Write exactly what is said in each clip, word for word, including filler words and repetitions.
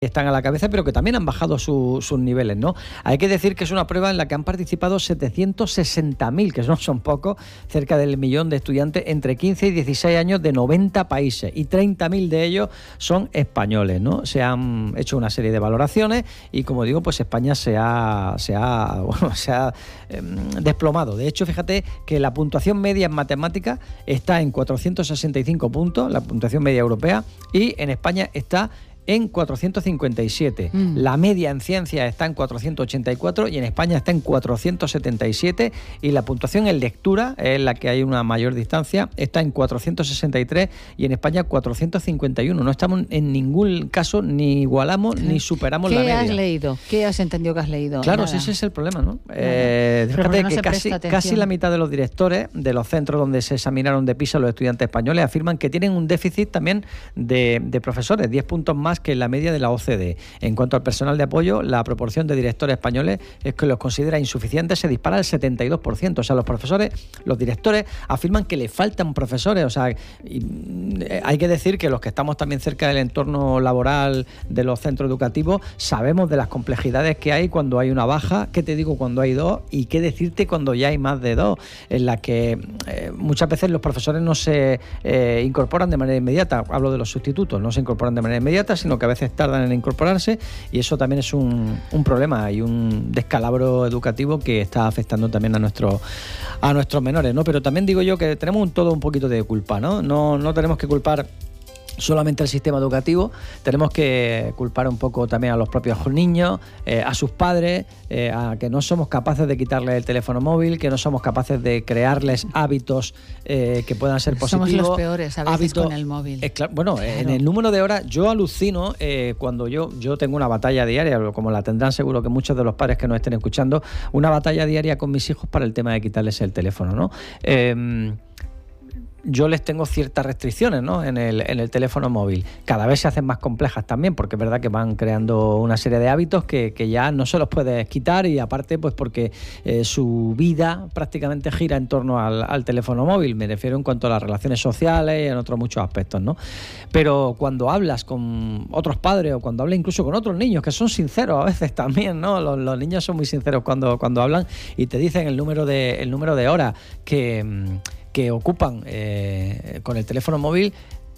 están a la cabeza, pero que también han bajado su, sus niveles, ¿no? Hay que decir que es una prueba en la que han participado setecientos sesenta mil, que no son pocos, cerca del millón de estudiantes entre quince y dieciséis años de noventa países, y treinta mil de ellos son españoles, ¿no? Se han hecho una serie de valoraciones y, como digo, pues España se ha, se ha, bueno, se ha eh, desplomado. De hecho, fíjate que la puntuación media en matemáticas está en cuatrocientos sesenta y cinco puntos, la puntuación media europea, y en España está en cuatrocientos cincuenta y siete. Mm. La media en ciencias está en cuatrocientos ochenta y cuatro y en España está en cuatrocientos setenta y siete, y la puntuación en lectura, es la que hay una mayor distancia, está en cuatrocientos sesenta y tres y en España cuatrocientos cincuenta y uno. No estamos en ningún caso, ni igualamos ni superamos la media. ¿Qué has leído? ¿Qué has entendido que has leído? Claro, sí, ese es el problema, ¿no? Eh, fíjate no que casi, casi la mitad de los directores de los centros donde se examinaron de PISA los estudiantes españoles afirman que tienen un déficit también de, de profesores, diez puntos más que la media de la O C D E. En cuanto al personal de apoyo, la proporción de directores españoles es que los considera insuficientes, se dispara al setenta y dos por ciento. O sea, los profesores, los directores afirman que le faltan profesores. O sea, y hay que decir que los que estamos también cerca del entorno laboral de los centros educativos sabemos de las complejidades que hay cuando hay una baja, qué te digo cuando hay dos y qué decirte cuando ya hay más de dos, en la que eh, muchas veces los profesores no se eh, incorporan de manera inmediata. Hablo de los sustitutos, no se incorporan de manera inmediata, sino que a veces tardan en incorporarse, y eso también es un, un problema y un descalabro educativo que está afectando también a nuestros a nuestros menores, ¿no? Pero también digo yo que tenemos un, todo un poquito de culpa, ¿no? No, no tenemos que culpar solamente al sistema educativo, tenemos que culpar un poco también a los propios niños, eh, a sus padres, eh, a que no somos capaces de quitarles el teléfono móvil, que no somos capaces de crearles hábitos eh, que puedan ser positivos. Somos los peores a veces hábitos, con el móvil. Eh, claro, bueno, claro. En el número de horas, yo alucino eh, cuando yo, yo tengo una batalla diaria, como la tendrán seguro que muchos de los padres que nos estén escuchando, una batalla diaria con mis hijos para el tema de quitarles el teléfono, ¿no? Eh, yo les tengo ciertas restricciones, ¿no? en, el, en el teléfono móvil. Cada vez se hacen más complejas también, porque es verdad que van creando una serie de hábitos que, que ya no se los puedes quitar, y aparte pues porque eh, su vida prácticamente gira en torno al, al teléfono móvil. Me refiero en cuanto a las relaciones sociales y en otros muchos aspectos, ¿no? Pero cuando hablas con otros padres o cuando hablas incluso con otros niños, que son sinceros a veces también, ¿no? Los, los niños son muy sinceros cuando, cuando hablan y te dicen el número de, el número de horas que... que ocupan eh, con el teléfono móvil,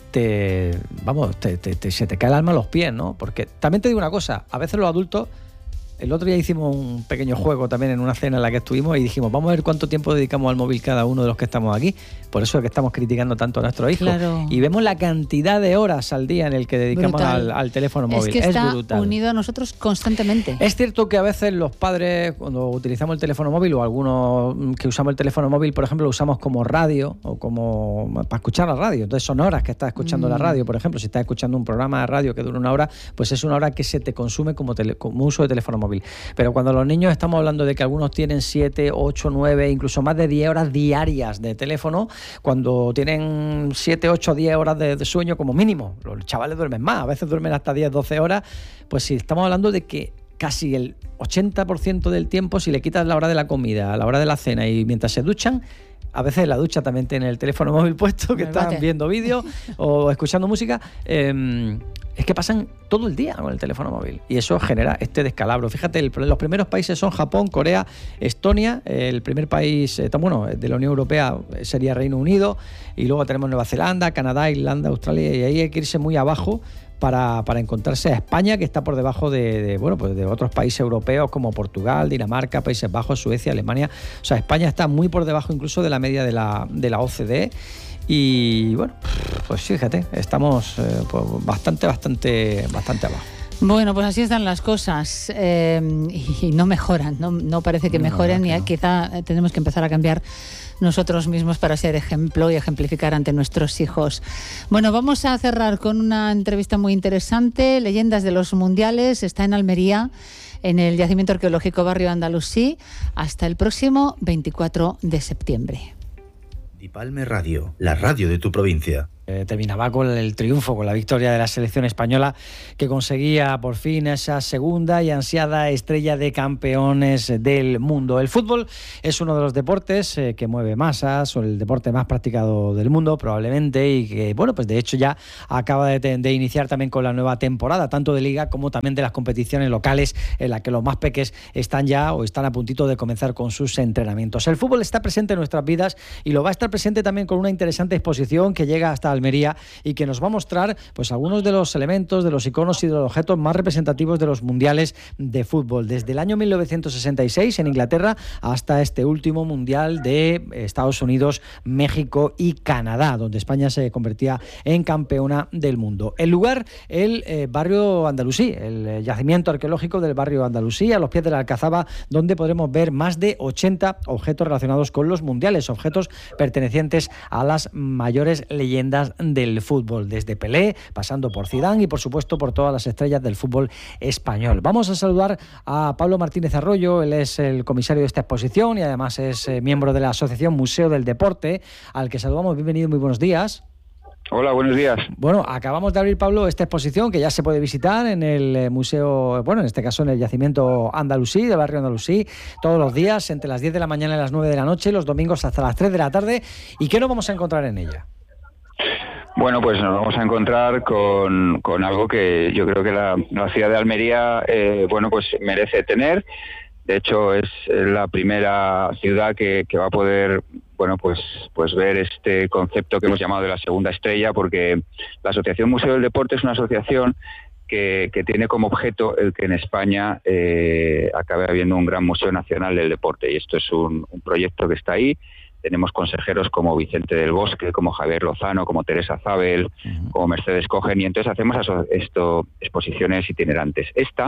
te vamos, te, te, te, se te cae el alma a los pies, ¿no? Porque también te digo una cosa, a veces los adultos, el otro día hicimos un pequeño juego también en una cena en la que estuvimos y dijimos, vamos a ver cuánto tiempo dedicamos al móvil cada uno de los que estamos aquí. Por eso es que estamos criticando tanto a nuestros hijos. Claro. Y vemos la cantidad de horas al día en el que dedicamos al, al teléfono móvil. Es que está es brutal. Unido a nosotros constantemente. Es cierto que a veces los padres, cuando utilizamos el teléfono móvil, o algunos que usamos el teléfono móvil, por ejemplo, lo usamos como radio o como para escuchar la radio. Entonces son horas que estás escuchando mm. la radio. Por ejemplo, si estás escuchando un programa de radio que dura una hora, pues es una hora que se te consume como, tele, como uso de teléfono móvil. Pero cuando los niños estamos hablando de que algunos tienen siete, ocho, nueve, incluso más de diez horas diarias de teléfono, cuando tienen siete, ocho, diez horas de, de sueño como mínimo, los chavales duermen más, a veces duermen hasta diez, doce horas, pues si estamos hablando de que casi el ochenta por ciento del tiempo, si le quitas la hora de la comida, la hora de la cena y mientras se duchan, a veces en la ducha también tienen el teléfono móvil puesto, que están viendo vídeos o escuchando música, eh, es que pasan todo el día con el teléfono móvil y eso genera este descalabro. Fíjate, el, los primeros países son Japón, Corea, Estonia. El primer país, eh, bueno, de la Unión Europea sería Reino Unido, y luego tenemos Nueva Zelanda, Canadá, Irlanda, Australia, y ahí hay que irse muy abajo para, para encontrarse a España, que está por debajo de, de, bueno, pues de otros países europeos como Portugal, Dinamarca, Países Bajos, Suecia, Alemania. O sea, España está muy por debajo incluso de la media de la, de la O C D E. Y bueno, pues fíjate, estamos eh, pues bastante, bastante, bastante abajo. Bueno, pues así están las cosas eh, y no mejoran, no, no parece que mejoren, no, no, y no. Quizá tenemos que empezar a cambiar nosotros mismos para ser ejemplo y ejemplificar ante nuestros hijos. Bueno, vamos a cerrar con una entrevista muy interesante. Leyendas de los Mundiales, está en Almería, en el Yacimiento Arqueológico Barrio Andalusí, hasta el próximo veinticuatro de septiembre. Dipalme Radio, la radio de tu provincia. Eh, terminaba con el triunfo, con la victoria de la selección española, que conseguía por fin esa segunda y ansiada estrella de campeones del mundo. El fútbol es uno de los deportes eh, que mueve masas, o el deporte más practicado del mundo probablemente, y que, bueno, pues de hecho ya acaba de, de iniciar también con la nueva temporada, tanto de liga como también de las competiciones locales, en las que los más peques están ya o están a puntito de comenzar con sus entrenamientos. El fútbol está presente en nuestras vidas y lo va a estar presente también con una interesante exposición que llega hasta Almería y que nos va a mostrar pues algunos de los elementos, de los iconos y de los objetos más representativos de los mundiales de fútbol, desde el año mil novecientos sesenta y seis en Inglaterra hasta este último mundial de Estados Unidos, México y Canadá, donde España se convertía en campeona del mundo. El lugar, el eh, barrio andalusí, el yacimiento arqueológico del barrio andalusí, a los pies de la Alcazaba, donde podremos ver más de ochenta objetos relacionados con los mundiales, objetos pertenecientes a las mayores leyendas de del fútbol, desde Pelé, pasando por Zidane y por supuesto por todas las estrellas del fútbol español. Vamos a saludar a Pablo Martínez Arroyo, él es el comisario de esta exposición y además es eh, miembro de la Asociación Museo del Deporte, al que saludamos. Bienvenido, muy buenos días. Hola, buenos días. Bueno, acabamos de abrir, Pablo, esta exposición que ya se puede visitar en el museo, bueno, en este caso en el yacimiento andalusí, del barrio andalusí, todos los días entre las diez de la mañana y las nueve de la noche, los domingos hasta las tres de la tarde. ¿Y qué nos vamos a encontrar en ella? Bueno, pues nos vamos a encontrar con, con algo que yo creo que la, la ciudad de Almería, eh, bueno, pues merece tener. De hecho, es la primera ciudad que, que va a poder, bueno, pues, pues ver este concepto que hemos llamado de la segunda estrella, porque la Asociación Museo del Deporte es una asociación que, que tiene como objeto el que en España eh, acabe habiendo un gran museo nacional del deporte. Y esto es un, un proyecto que está ahí. Tenemos consejeros como Vicente del Bosque, como Javier Lozano, como Teresa Zabel, uh-huh. como Mercedes Cogen, y entonces hacemos eso, esto, exposiciones itinerantes. Esta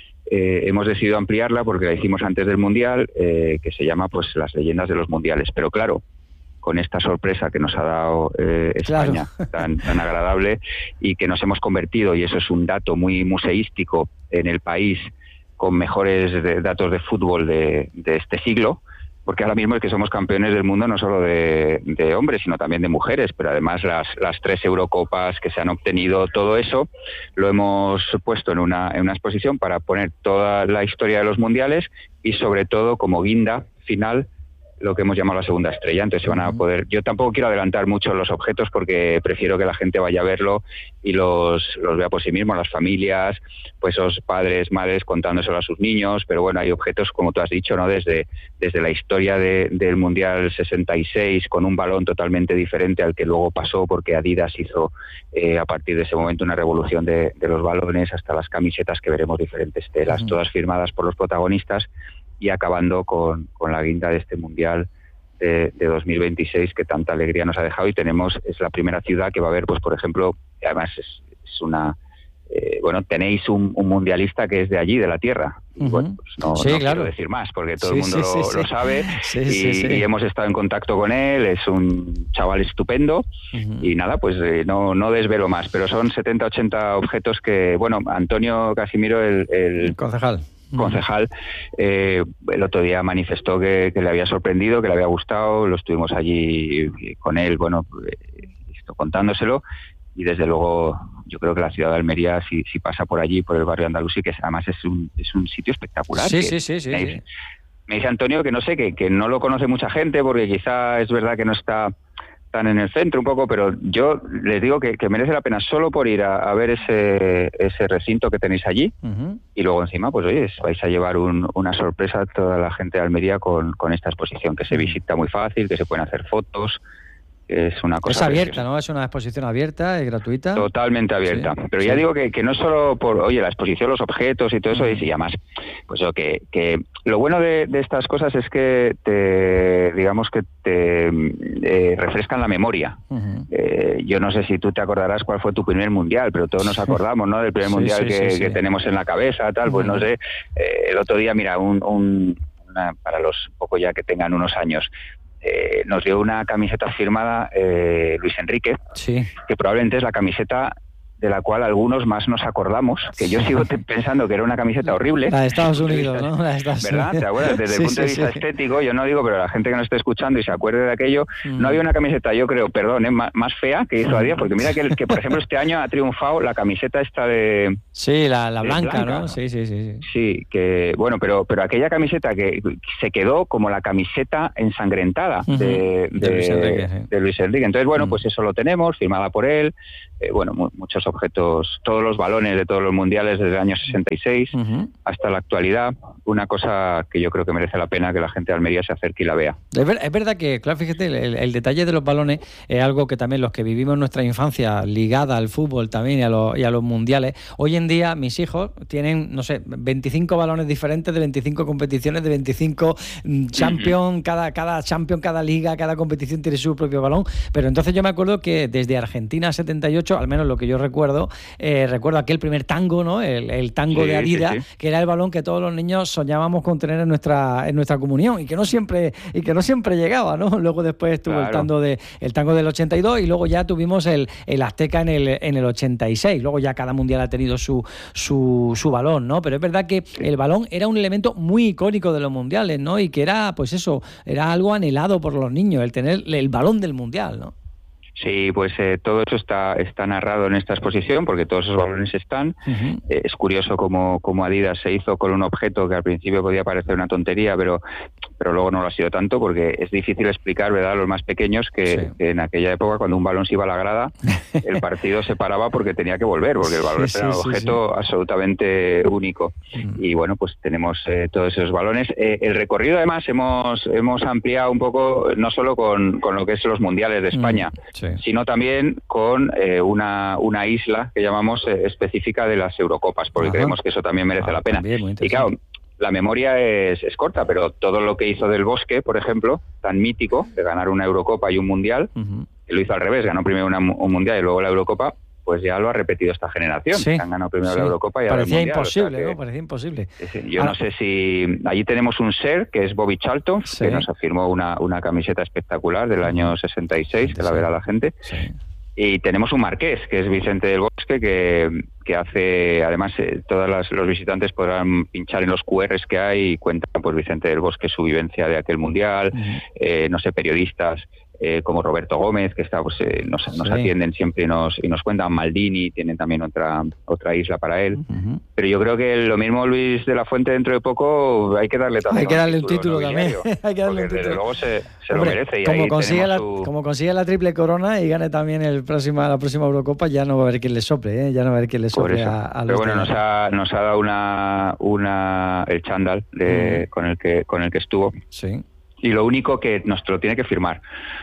eh, hemos decidido ampliarla porque la hicimos antes del Mundial, eh, que se llama pues las leyendas de los mundiales. Pero claro, con esta sorpresa que nos ha dado eh, España, claro. tan, tan agradable, y que nos hemos convertido, y eso es un dato muy museístico, en el país con mejores de, datos de fútbol de, de este siglo, porque ahora mismo es que somos campeones del mundo no solo de, de hombres, sino también de mujeres, pero además las, las tres Eurocopas que se han obtenido, todo eso lo hemos puesto en una, en una exposición para poner toda la historia de los mundiales y sobre todo como guinda final lo que hemos llamado la segunda estrella. Entonces se van a poder... Yo tampoco quiero adelantar mucho los objetos porque prefiero que la gente vaya a verlo y los, los vea por sí mismos, las familias, pues esos padres, madres contándoselo a sus niños, pero bueno, hay objetos, como tú has dicho, ¿no? Desde, desde la historia de, del Mundial sesenta y seis, con un balón totalmente diferente al que luego pasó, porque Adidas hizo eh, a partir de ese momento una revolución de, de los balones, hasta las camisetas que veremos diferentes telas, uh-huh. todas firmadas por los protagonistas, y acabando con, con la guinda de este Mundial de, de dos mil veintiséis que tanta alegría nos ha dejado. Y tenemos, es la primera ciudad que va a haber, pues por ejemplo, además es, es una... Eh, bueno, tenéis un, un mundialista que es de allí, de la tierra. Y uh-huh. bueno, pues no, sí, no claro. quiero decir más, porque todo sí, el mundo sí, lo, sí, lo sí. sabe. Sí, y, sí, sí. y hemos estado en contacto con él, es un chaval estupendo. Uh-huh. Y nada, pues eh, no, no desvelo más, pero son setenta, ochenta objetos que, bueno, Antonio Casimiro, el, el, el concejal. concejal, eh, el otro día manifestó que, que le había sorprendido, que le había gustado, lo estuvimos allí con él, bueno, eh, contándoselo, y desde luego yo creo que la ciudad de Almería, si, si pasa por allí, por el barrio andalusí, que además es un, es un sitio espectacular. Sí, que sí, sí, sí, me, sí. me dice Antonio que no sé, que, que no lo conoce mucha gente, porque quizá es verdad que no está tan en el centro un poco, pero yo les digo que, que merece la pena solo por ir a, a ver ese, ese recinto que tenéis allí, uh-huh. y luego encima, pues oye, vais a llevar un, una sorpresa a toda la gente de Almería con, con esta exposición, que se visita muy fácil, que se pueden hacer fotos, es una cosa... Es abierta, ¿no? Es una exposición abierta, es gratuita. Totalmente abierta. Sí, Pero sí. ya digo que, que no es solo por, oye, la exposición, los objetos y todo eso, uh-huh. y además, pues eso, que, que lo bueno de, de estas cosas es que te, digamos que te eh, refrescan la memoria. Uh-huh. Eh, yo no sé si tú te acordarás cuál fue tu primer mundial, pero todos nos acordamos, ¿no? Del primer sí, mundial sí, que, sí, sí. que tenemos en la cabeza, tal, uh-huh. pues no sé, eh, el otro día, mira, un, un una, para los poco ya que tengan unos años, Eh, nos dio una camiseta firmada eh, Luis Enrique, sí. que probablemente es la camiseta de la cual algunos más nos acordamos, que yo sigo te- pensando que era una camiseta horrible. La de Estados Unidos, ¿no? La de Estados ¿Verdad? Unidos. ¿Te acuerdas? Desde Sí, el punto de sí, vista sí. estético, yo no digo, pero la gente que nos esté escuchando y se acuerde de aquello, mm. no había una camiseta, yo creo, perdón, ¿eh? más, más fea que hizo Adidas, porque mira que, que, por ejemplo, este año ha triunfado la camiseta esta de... Sí, la, la blanca, blanca, ¿no? Sí, sí, sí, sí. Sí, que, bueno, pero, pero aquella camiseta que se quedó como la camiseta ensangrentada uh-huh. de, de, de, Luis Enrique, sí. de Luis Enrique. Entonces, bueno, uh-huh. pues eso lo tenemos, firmada por él, eh, bueno, mu- muchos objetos, todos los balones de todos los mundiales desde el año sesenta y seis uh-huh. hasta la actualidad, una cosa que yo creo que merece la pena que la gente de Almería se acerque y la vea. Es, ver, es verdad que, claro, fíjate, el, el detalle de los balones es algo que también los que vivimos nuestra infancia ligada al fútbol también y a, los, y a los mundiales, hoy en día mis hijos tienen, no sé, veinticinco balones diferentes de veinticinco competiciones, de veinticinco champions, uh-huh. cada, cada champion, cada liga, cada competición tiene su propio balón, pero entonces yo me acuerdo que desde Argentina setenta y ocho, al menos lo que yo recuerdo, eh, recuerdo aquel primer tango, ¿no? El, el tango sí, de Adidas, sí, sí. que era el balón que todos los niños soñábamos con tener en nuestra en nuestra comunión y que no siempre y que no siempre llegaba, ¿no? Luego después estuvo claro. el tango de el tango del ochenta y dos y luego ya tuvimos el, el Azteca en el en el ochenta y seis. Luego ya cada mundial ha tenido su su, su balón, ¿no? Pero es verdad que sí. el balón era un elemento muy icónico de los mundiales, ¿no? Y que era, pues eso, era algo anhelado por los niños, el tener el balón del mundial, ¿no? Sí, pues eh, todo eso está está narrado en esta exposición porque todos esos balones están. Uh-huh. Eh, es curioso cómo, cómo Adidas se hizo con un objeto que al principio podía parecer una tontería, pero pero luego no lo ha sido tanto porque es difícil explicar, ¿verdad?, a los más pequeños que, sí. que en aquella época cuando un balón se iba a la grada, el partido se paraba porque tenía que volver, porque el balón sí, era un sí, objeto sí. absolutamente único. Uh-huh. Y bueno, pues tenemos eh, todos esos balones. Eh, el recorrido además hemos hemos ampliado un poco, no solo con, con lo que es los mundiales de España, uh-huh. sí. sino también con eh, una, una isla que llamamos eh, específica de las Eurocopas, porque Ajá. creemos que eso también merece ah, la pena. También, y claro, la memoria es, es corta, pero todo lo que hizo Del Bosque, por ejemplo, tan mítico, de ganar una Eurocopa y un Mundial, uh-huh. que lo hizo al revés, ganó primero una, un Mundial y luego la Eurocopa, pues ya lo ha repetido esta generación. Sí, han ganado primero sí. la Eurocopa y ahora el Parecía Mundial. Imposible, o sea que, ¿no? Parecía imposible. Sí, yo ah. no sé si... Allí tenemos un ser, que es Bobby Charlton, sí. que nos firmó una, una camiseta espectacular del año sesenta y seis, que la verá la gente. Sí. Y tenemos un marqués, que es Vicente del Bosque, que, que hace, además, eh, todos las, los visitantes podrán pinchar en los cu erres que hay y cuenta, pues, Vicente del Bosque su vivencia de aquel mundial, uh-huh. eh, no sé, periodistas eh, como Roberto Gómez, que está, pues, eh, nos, nos sí. atienden siempre y nos, y nos cuentan. Maldini, tienen también otra otra isla para él. Uh-huh. Pero yo creo que lo mismo Luis de la Fuente dentro de poco hay que darle también hay que darle un título, título también. hay que darle un título. Desde luego se, se Hombre, lo merece. Y como, ahí consigue la, su... como consigue la triple corona y gane también el próxima, la próxima Eurocopa, ya no va a haber quien le sople, ¿eh? ya no va a haber quien le sople a, a los Pero bueno, nos ha, nos ha dado una, una el chándal de, uh-huh. con el que con el que estuvo. Sí. Y lo único que nos lo tiene que firmar,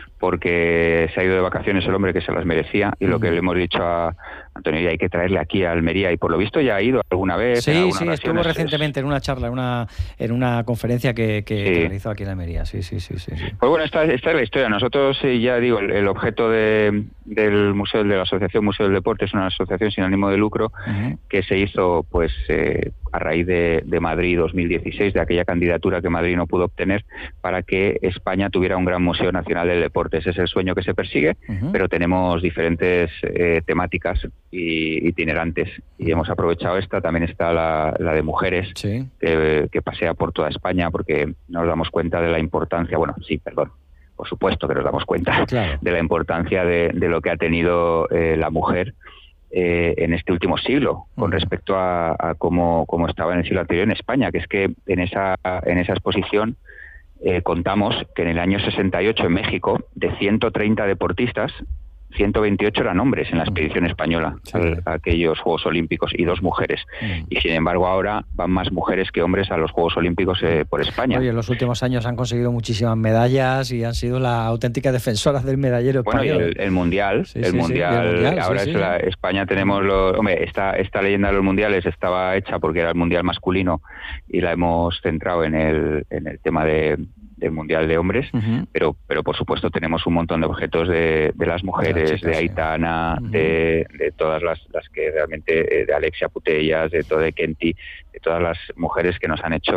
porque se ha ido de vacaciones el hombre que se las merecía, y lo que le hemos dicho a Antonio, ya hay que traerle aquí a Almería, y por lo visto ya ha ido alguna vez. Sí, sí, estuvo recientemente en una charla, en una en una conferencia que, que, sí. que realizó aquí en Almería, sí, sí, sí. sí, sí. Pues bueno, esta, esta es la historia. Nosotros, ya digo, el, el objeto de, del museo, de la Asociación Museo del Deporte, es una asociación sin ánimo de lucro, uh-huh. que se hizo pues eh, a raíz de, de Madrid dos mil dieciséis, de aquella candidatura que Madrid no pudo obtener, para que España tuviera un gran Museo Nacional del Deporte. Ese es el sueño que se persigue, uh-huh. pero tenemos diferentes eh, temáticas y itinerantes, y hemos aprovechado esta. También está la, la de mujeres, sí. que, que pasea por toda España, porque nos damos cuenta de la importancia, bueno, sí, perdón, por supuesto que nos damos cuenta claro. de la importancia de, de lo que ha tenido eh, la mujer eh, en este último siglo, con uh-huh. respecto a, a cómo, cómo estaba en el siglo anterior en España, que es que en esa, en esa exposición eh, contamos que en el año sesenta y ocho en México, de ciento treinta deportistas, ciento veintiocho eran hombres en la expedición española, sí. a, a aquellos Juegos Olímpicos, y dos mujeres. Mm. Y sin embargo ahora van más mujeres que hombres a los Juegos Olímpicos eh, por España. Oye, en los últimos años han conseguido muchísimas medallas y han sido las auténticas defensoras del medallero bueno, español. Bueno, y el, el Mundial, sí, el, sí, mundial, sí, el Mundial, ahora sí, es sí. La, España tenemos los... Hombre, esta, esta leyenda de los mundiales estaba hecha porque era el Mundial masculino y la hemos centrado en el, en el tema de... del Mundial de Hombres, uh-huh. pero pero por supuesto tenemos un montón de objetos de, de las mujeres, de, chicas, de Aitana, sí. uh-huh. de, de todas las, las que realmente, de Alexia Putellas, de todo de Kenty, de todas las mujeres que nos han hecho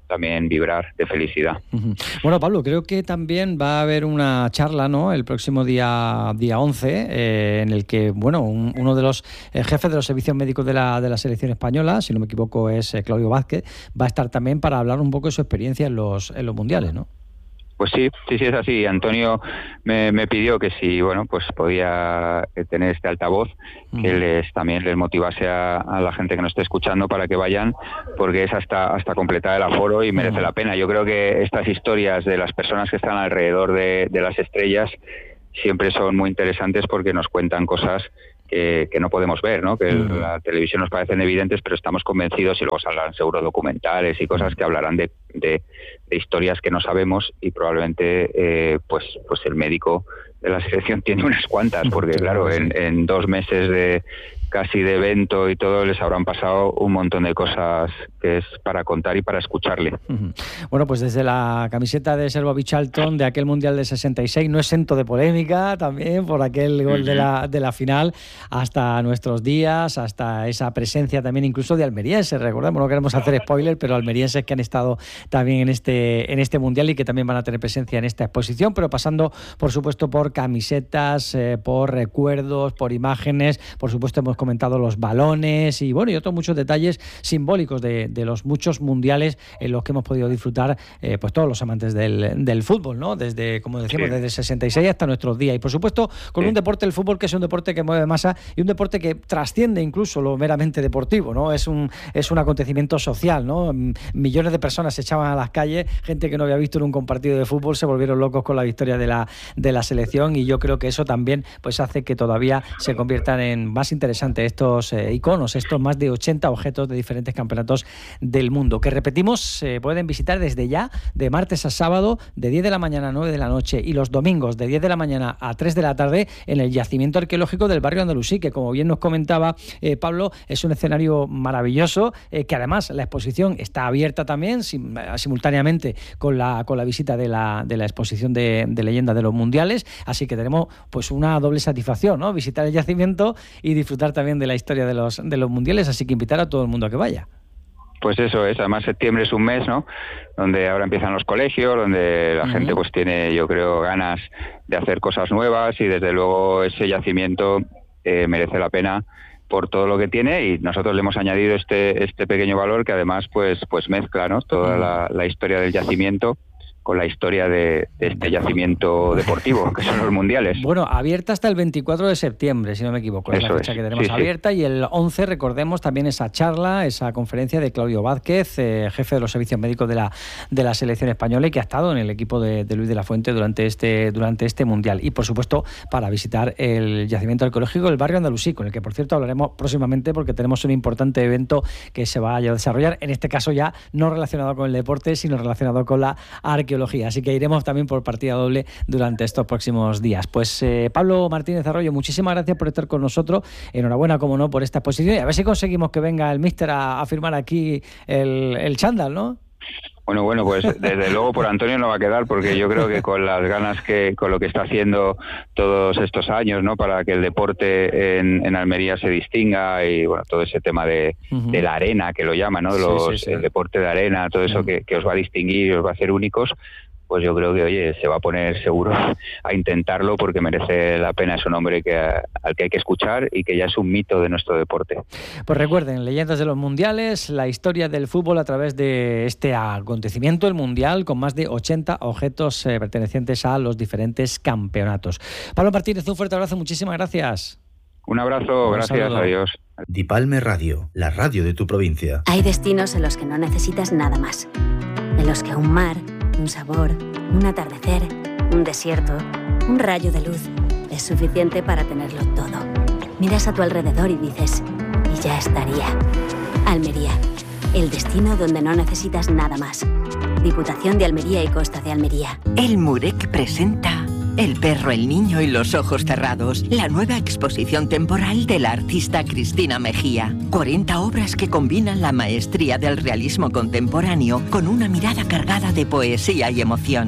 también vibrar de felicidad. Uh-huh. Bueno, Pablo, creo que también va a haber una charla, ¿no?, el próximo día día once, eh, en el que, bueno, un, uno de los eh, jefes de los servicios médicos de la, de la selección española, si no me equivoco es eh, Claudio Vázquez, va a estar también para hablar un poco de su experiencia en los, en los mundiales, ¿no? Pues sí, sí, sí es así. Antonio me, me pidió que si, bueno, pues podía tener este altavoz, uh-huh. que les también les motivase a, a la gente que nos esté escuchando para que vayan, porque es hasta hasta completar el aforo y merece uh-huh. la pena. Yo creo que estas historias de las personas que están alrededor de, de las estrellas siempre son muy interesantes porque nos cuentan cosas que, que no podemos ver, ¿no? Que uh-huh. la televisión nos parecen evidentes, pero estamos convencidos, y luego saldrán seguro documentales y cosas que hablarán de, de, de historias que no sabemos, y probablemente eh, pues pues el médico de la selección tiene unas cuantas, porque claro, en, en dos meses de casi de evento y todo, les habrán pasado un montón de cosas que es para contar y para escucharle. Uh-huh. Bueno, pues desde la camiseta de Servo Charlton de aquel Mundial de sesenta y seis, no exento de polémica también por aquel gol uh-huh. de la de la final, hasta nuestros días, hasta esa presencia también incluso de almerienses. Recordemos, no queremos hacer spoiler, pero almerienses que han estado también en este en este Mundial y que también van a tener presencia en esta exposición, pero pasando, por supuesto, por camisetas, eh, por recuerdos, por imágenes, por supuesto hemos comentado los balones y bueno y otros muchos detalles simbólicos de, de los muchos mundiales en los que hemos podido disfrutar eh, pues todos los amantes del, del fútbol, ¿no? Desde, como decimos, sí. desde el sesenta y seis hasta nuestros días, y por supuesto con sí. un deporte, el fútbol, que es un deporte que mueve masa y un deporte que trasciende incluso lo meramente deportivo, ¿no? Es un es un acontecimiento social, ¿no? Millones de personas se echaban a las calles, gente que no había visto nunca un partido de fútbol se volvieron locos con la victoria de la de la selección, y yo creo que eso también pues hace que todavía se conviertan en más interesantes estos eh, iconos, estos más de ochenta objetos de diferentes campeonatos del mundo, que repetimos, se eh, pueden visitar desde ya, de martes a sábado, de diez de la mañana a nueve de la noche, y los domingos de diez de la mañana a tres de la tarde en el yacimiento arqueológico del barrio Andalusí, que como bien nos comentaba eh, Pablo, es un escenario maravilloso, eh, que además la exposición está abierta también sim, simultáneamente con la con la visita de la, de la exposición de, de leyendas de los mundiales, así que tenemos pues una doble satisfacción, ¿no? Visitar el yacimiento y disfrutar también de la historia de los de los mundiales, así que invitar a todo el mundo a que vaya. Pues eso es, además septiembre es un mes, ¿no?, donde ahora empiezan los colegios, donde la uh-huh. gente pues tiene, yo creo, ganas de hacer cosas nuevas, y desde luego ese yacimiento eh, merece la pena por todo lo que tiene, y nosotros le hemos añadido este este pequeño valor que además pues pues mezcla, ¿no?, toda uh-huh. la, la historia del yacimiento con la historia de, de este yacimiento deportivo, que son los mundiales. Bueno, abierta hasta el veinticuatro de septiembre, si no me equivoco, es Eso la fecha es. que tenemos sí, abierta, sí. y el once, recordemos, también esa charla, esa conferencia de Claudio Vázquez, eh, jefe de los servicios médicos de la de la selección española, y que ha estado en el equipo de, de Luis de la Fuente durante este durante este mundial, y por supuesto para visitar el yacimiento arqueológico del barrio Andalusí, con el que por cierto hablaremos próximamente, porque tenemos un importante evento que se va a desarrollar, en este caso ya no relacionado con el deporte, sino relacionado con la arqueología. Así que iremos también por partida doble durante estos próximos días. Pues eh, Pablo Martínez Arroyo, muchísimas gracias por estar con nosotros. Enhorabuena, como no, por esta exposición, y a ver si conseguimos que venga el míster a, a firmar aquí el, el chándal, ¿no? Bueno, bueno, pues desde luego por Antonio no va a quedar, porque yo creo que con las ganas que, con lo que está haciendo todos estos años, ¿no?, para que el deporte en, en Almería se distinga, y bueno, todo ese tema de, uh-huh. de la arena, que lo llaman, ¿no?, los, sí, sí, sí. el deporte de arena, todo eso uh-huh. que, que os va a distinguir y os va a hacer únicos, pues yo creo que, oye, se va a poner seguro a intentarlo, porque merece la pena. Es un hombre que, al que hay que escuchar y que ya es un mito de nuestro deporte. Pues recuerden, leyendas de los mundiales, la historia del fútbol a través de este acontecimiento, el mundial, con más de ochenta objetos eh, pertenecientes a los diferentes campeonatos. Pablo Martínez, un fuerte abrazo, muchísimas gracias. Un abrazo, un gracias, saludo. Adiós. Dipalme Radio, la radio de tu provincia. Hay destinos en los que no necesitas nada más, en los que un mar, un sabor, un atardecer, un desierto, un rayo de luz es suficiente para tenerlo todo. Miras a tu alrededor y dices, y ya estaría. Almería, el destino donde no necesitas nada más. Diputación de Almería y Costa de Almería. El Murek presenta El perro, el niño y los ojos cerrados, la nueva exposición temporal de la artista Cristina Mejía. cuarenta obras que combinan la maestría del realismo contemporáneo con una mirada cargada de poesía y emoción. Hasta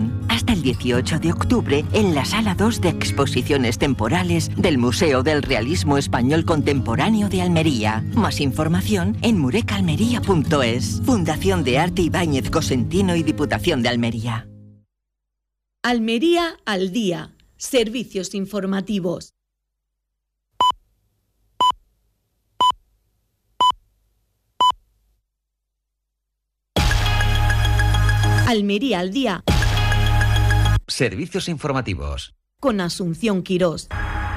hasta el dieciocho de octubre en la Sala dos de Exposiciones Temporales del Museo del Realismo Español Contemporáneo de Almería. Más información en murecalmería punto es. Fundación de Arte Ibáñez Cosentino y Diputación de Almería. Almería al día. Servicios informativos. Almería al día. Servicios informativos. Con Asunción Quirós.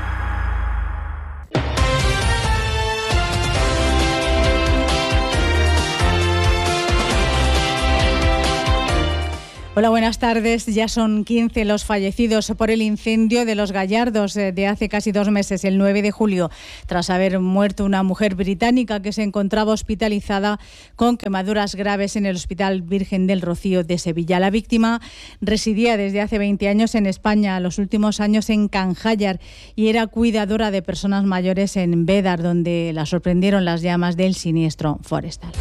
Hola, buenas tardes. Ya son quince los fallecidos por el incendio de Los Gallardos de hace casi dos meses, el nueve de julio, tras haber muerto una mujer británica que se encontraba hospitalizada con quemaduras graves en el Hospital Virgen del Rocío de Sevilla. La víctima residía desde hace veinte años en España, los últimos años en Canjayar, y era cuidadora de personas mayores en Bédar, donde la sorprendieron las llamas del siniestro forestal.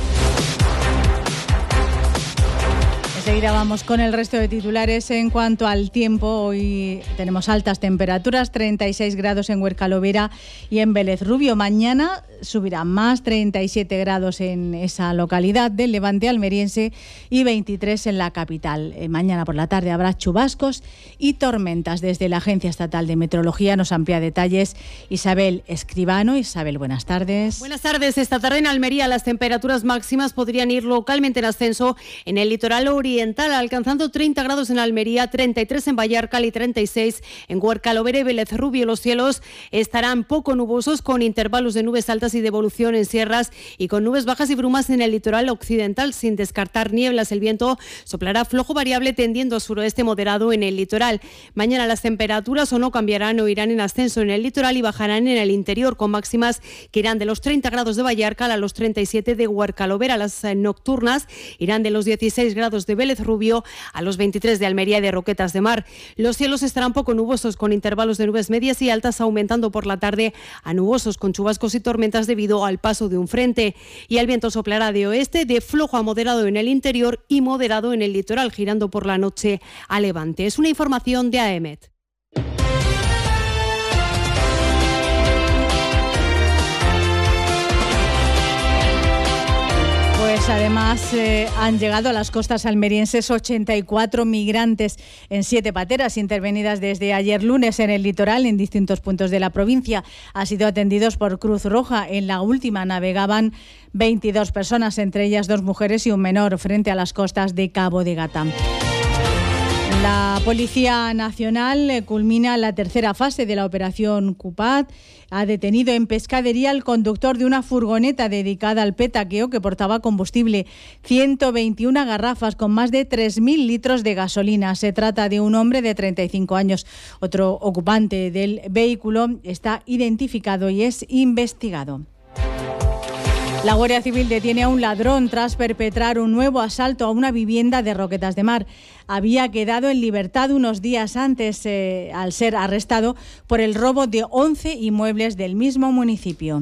Enseguida vamos con el resto de titulares. En cuanto al tiempo, hoy tenemos altas temperaturas, treinta y seis grados en Huercalovera y en Vélez Rubio. Mañana subirá más, treinta y siete grados en esa localidad del Levante almeriense y veintitrés en la capital. Eh, mañana por la tarde habrá chubascos y tormentas. Desde la Agencia Estatal de Meteorología nos amplía detalles Isabel Escribano. Isabel, buenas tardes. Buenas tardes. Esta tarde en Almería las temperaturas máximas podrían ir localmente en ascenso en el litoral oriental, alcanzando treinta grados en Almería, treinta y tres en Vallarcal y treinta y seis en Huercalovera y Vélez Rubio. Los cielos estarán poco nubosos, con intervalos de nubes altas y de evolución en sierras y con nubes bajas y brumas en el litoral occidental, sin descartar nieblas. El viento soplará flojo variable tendiendo a suroeste moderado en el litoral. Mañana las temperaturas o no cambiarán o irán en ascenso en el litoral y bajarán en el interior, con máximas que irán de los treinta grados de Vallarcal a los treinta y siete de Huercalovera. Las nocturnas irán de los dieciséis grados de Vélez Rubio a los veintitrés de Almería y de Roquetas de Mar. Los cielos estarán poco nubosos, con intervalos de nubes medias y altas, aumentando por la tarde a nubosos con chubascos y tormentas debido al paso de un frente. Y el viento soplará de oeste, de flojo a moderado en el interior y moderado en el litoral, girando por la noche a levante. Es una información de A E M E T. Pues además eh, han llegado a las costas almerienses ochenta y cuatro migrantes en siete pateras intervenidas desde ayer lunes en el litoral en distintos puntos de la provincia. Han sido atendidos por Cruz Roja. En la última navegaban veintidós personas, entre ellas dos mujeres y un menor, frente a las costas de Cabo de Gata. La Policía Nacional culmina la tercera fase de la operación Cupat. Ha detenido en Pescadería al conductor de una furgoneta dedicada al petaqueo que portaba combustible, ciento veintiuna garrafas con más de tres mil litros de gasolina. Se trata de un hombre de treinta y cinco años. Otro ocupante del vehículo está identificado y es investigado. La Guardia Civil detiene a un ladrón tras perpetrar un nuevo asalto a una vivienda de Roquetas de Mar. Había quedado en libertad unos días antes, eh, al ser arrestado por el robo de once inmuebles del mismo municipio.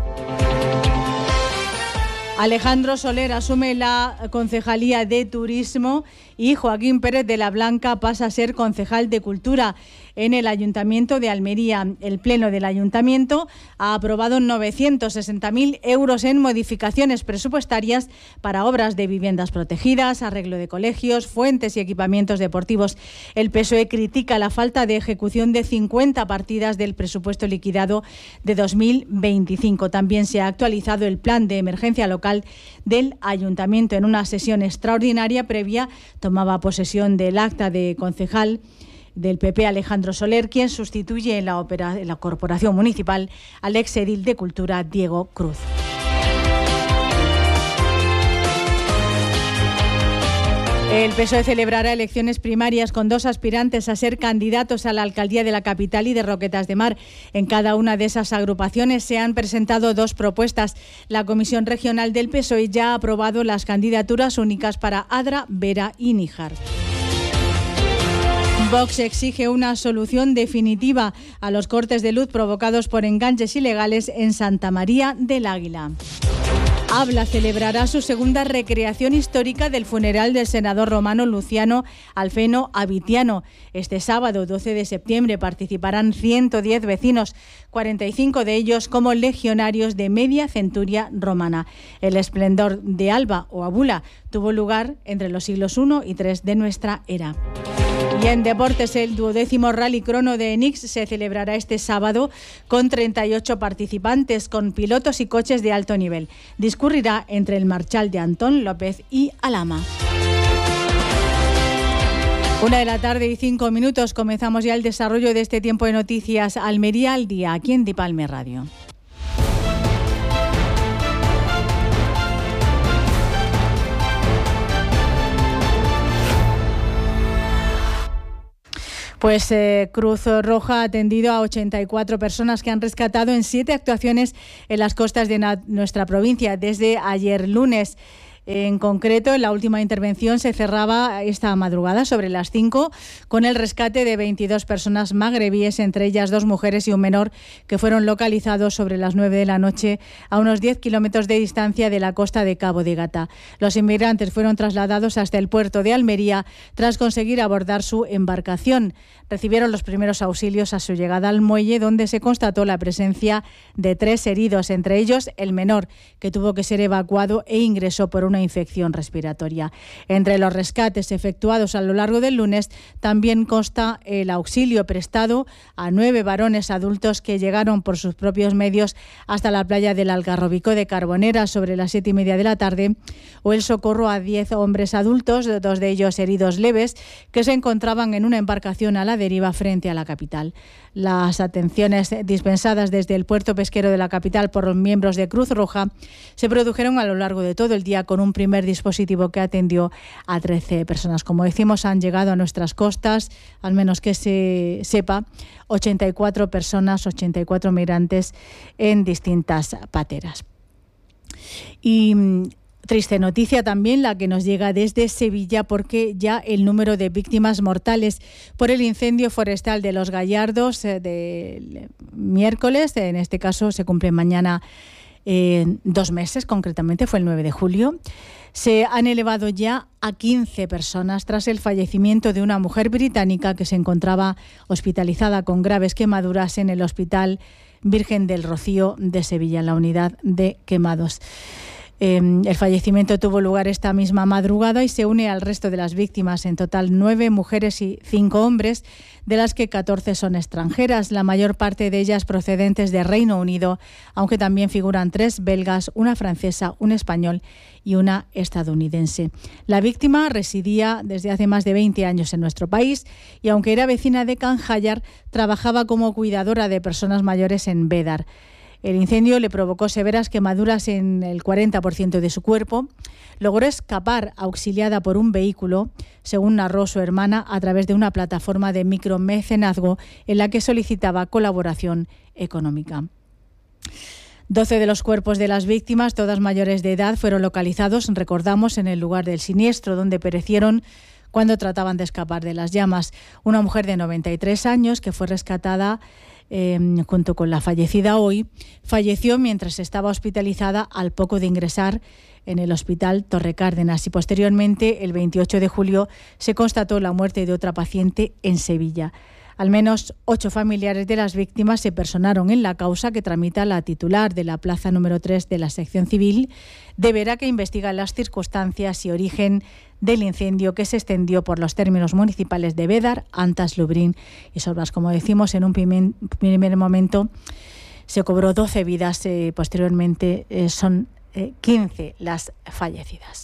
Alejandro Soler asume la concejalía de Turismo y Joaquín Pérez de la Blanca pasa a ser concejal de Cultura en el Ayuntamiento de Almería. El Pleno del Ayuntamiento ha aprobado novecientos sesenta mil euros en modificaciones presupuestarias para obras de viviendas protegidas, arreglo de colegios, fuentes y equipamientos deportivos. El P S O E critica la falta de ejecución de cincuenta partidas del presupuesto liquidado de dos mil veinticinco. También se ha actualizado el plan de emergencia local del Ayuntamiento. En una sesión extraordinaria previa tomaba posesión del acta de concejal del P P Alejandro Soler, quien sustituye en la, opera, en la Corporación Municipal al ex edil de Cultura Diego Cruz. El P S O E celebrará elecciones primarias con dos aspirantes a ser candidatos a la alcaldía de la capital y de Roquetas de Mar. En cada una de esas agrupaciones se han presentado dos propuestas. La Comisión Regional del P S O E ya ha aprobado las candidaturas únicas para Adra, Vera y Níjar. Vox exige una solución definitiva a los cortes de luz provocados por enganches ilegales en Santa María del Águila. Abla celebrará su segunda recreación histórica del funeral del senador romano Luciano Alfeno Avitiano. Este sábado, doce de septiembre, participarán ciento diez vecinos, cuarenta y cinco de ellos como legionarios de media centuria romana. El esplendor de Alba o Abula tuvo lugar entre los siglos primero y tercero de nuestra era. Y en deportes, el duodécimo Rally Crono de Enix se celebrará este sábado con treinta y ocho participantes, con pilotos y coches de alto nivel. Discurrirá entre el Marchal de Antón López y Alhama. Una de la tarde y cinco minutos, comenzamos ya el desarrollo de este tiempo de noticias Almería al día, aquí en Dipalme Radio. Pues eh, Cruz Roja ha atendido a ochenta y cuatro personas que han rescatado en siete actuaciones en las costas de na- nuestra provincia desde ayer lunes. En concreto, en la última intervención se cerraba esta madrugada sobre las cinco con el rescate de veintidós personas magrebíes, entre ellas dos mujeres y un menor, que fueron localizados sobre las nueve de la noche a unos diez kilómetros de distancia de la costa de Cabo de Gata. Los inmigrantes fueron trasladados hasta el puerto de Almería tras conseguir abordar su embarcación. Recibieron los primeros auxilios a su llegada al muelle, donde se constató la presencia de tres heridos, entre ellos el menor, que tuvo que ser evacuado e ingresó por una infección respiratoria. Entre los rescates efectuados a lo largo del lunes también consta el auxilio prestado a nueve varones adultos que llegaron por sus propios medios hasta la playa del Algarrobico de Carbonera sobre las siete y media de la tarde, o el socorro a diez hombres adultos, dos de ellos heridos leves, que se encontraban en una embarcación a la deriva frente a la capital. Las atenciones dispensadas desde el puerto pesquero de la capital por los miembros de Cruz Roja se produjeron a lo largo de todo el día, con un primer dispositivo que atendió a trece personas. Como decimos, han llegado a nuestras costas, al menos que se sepa, ochenta y cuatro personas, ochenta y cuatro migrantes en distintas pateras. Y triste noticia también la que nos llega desde Sevilla, porque ya el número de víctimas mortales por el incendio forestal de Los Gallardos eh, de miércoles, en este caso se cumple mañana eh, dos meses, concretamente fue el nueve de julio, se han elevado ya a quince personas tras el fallecimiento de una mujer británica que se encontraba hospitalizada con graves quemaduras en el Hospital Virgen del Rocío de Sevilla, en la unidad de quemados. Eh, el fallecimiento tuvo lugar esta misma madrugada y se une al resto de las víctimas, en total nueve mujeres y cinco hombres, de las que catorce son extranjeras, la mayor parte de ellas procedentes de Reino Unido, aunque también figuran tres belgas, una francesa, un español y una estadounidense. La víctima residía desde hace más de veinte años en nuestro país y, aunque era vecina de Canjayar, trabajaba como cuidadora de personas mayores en Bédar. El incendio le provocó severas quemaduras en el cuarenta por ciento de su cuerpo. Logró escapar auxiliada por un vehículo, según narró su hermana, a través de una plataforma de micromecenazgo en la que solicitaba colaboración económica. Doce de los cuerpos de las víctimas, todas mayores de edad, fueron localizados, recordamos, en el lugar del siniestro, donde perecieron cuando trataban de escapar de las llamas. Una mujer de noventa y tres años, que fue rescatada Eh, junto con la fallecida hoy, falleció mientras estaba hospitalizada al poco de ingresar en el Hospital Torre Cárdenas, y posteriormente, el veintiocho de julio, se constató la muerte de otra paciente en Sevilla. Al menos ocho familiares de las víctimas se personaron en la causa que tramita la titular de la plaza número tres de la sección civil de Vera, que investiga las circunstancias y origen del incendio que se extendió por los términos municipales de Bédar, Antas, Lubrín y Sorbas. Como decimos, en un primer momento se cobró doce vidas, eh, posteriormente eh, son eh, quince las fallecidas.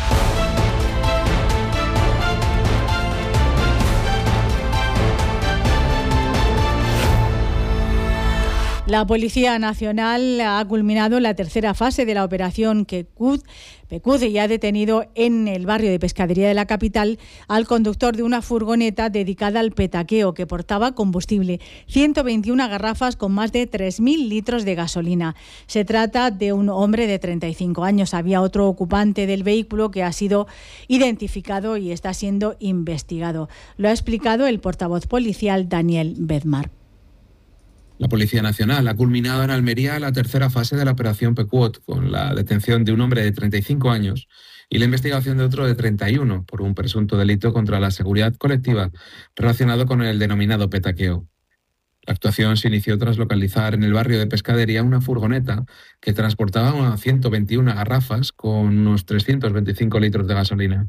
La Policía Nacional ha culminado la tercera fase de la operación Pecud y ha detenido en el barrio de Pescadería de la capital al conductor de una furgoneta dedicada al petaqueo que portaba combustible, ciento veintiuna garrafas con más de tres mil litros de gasolina. Se trata de un hombre de treinta y cinco años. Había otro ocupante del vehículo que ha sido identificado y está siendo investigado. Lo ha explicado el portavoz policial Daniel Bedmar. La Policía Nacional ha culminado en Almería la tercera fase de la operación Pequot, con la detención de un hombre de treinta y cinco años y la investigación de otro de treinta y uno por un presunto delito contra la seguridad colectiva relacionado con el denominado petaqueo. La actuación se inició tras localizar en el barrio de Pescadería una furgoneta que transportaba ciento veintiuna garrafas con unos trescientos veinticinco litros de gasolina.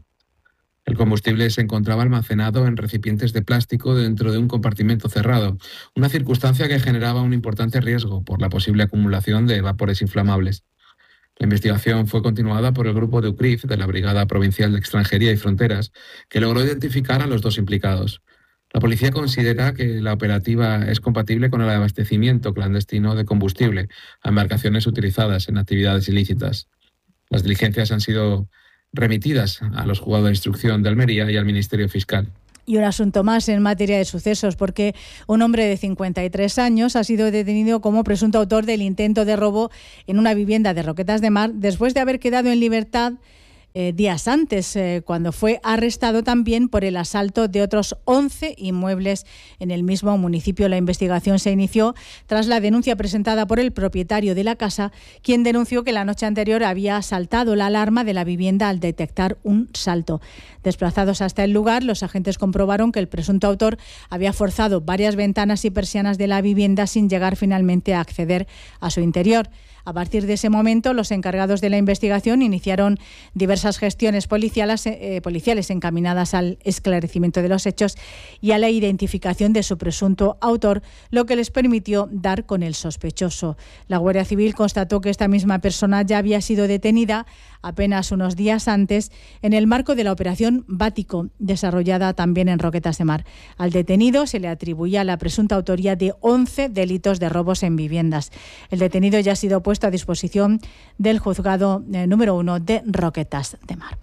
El combustible se encontraba almacenado en recipientes de plástico dentro de un compartimento cerrado, una circunstancia que generaba un importante riesgo por la posible acumulación de vapores inflamables. La investigación fue continuada por el grupo de U C R I F de la Brigada Provincial de Extranjería y Fronteras, que logró identificar a los dos implicados. La policía considera que la operativa es compatible con el abastecimiento clandestino de combustible a embarcaciones utilizadas en actividades ilícitas. Las diligencias han sido remitidas a los juzgados de instrucción de Almería y al Ministerio Fiscal. Y un asunto más en materia de sucesos, porque un hombre de cincuenta y tres años ha sido detenido como presunto autor del intento de robo en una vivienda de Roquetas de Mar después de haber quedado en libertad Eh, días antes, eh, cuando fue arrestado también por el asalto de otros once inmuebles en el mismo municipio. La investigación se inició tras la denuncia presentada por el propietario de la casa, quien denunció que la noche anterior había saltado la alarma de la vivienda al detectar un salto. Desplazados hasta el lugar, los agentes comprobaron que el presunto autor había forzado varias ventanas y persianas de la vivienda sin llegar finalmente a acceder a su interior. A partir de ese momento, los encargados de la investigación iniciaron diversas gestiones policiales, eh, policiales encaminadas al esclarecimiento de los hechos y a la identificación de su presunto autor, lo que les permitió dar con el sospechoso. La Guardia Civil constató que esta misma persona ya había sido detenida apenas unos días antes en el marco de la operación Bático, desarrollada también en Roquetas de Mar. Al detenido se le atribuía la presunta autoría de once delitos de robos en viviendas. El detenido ya ha sido puesto a disposición del juzgado eh, número uno de Roquetas de Mar.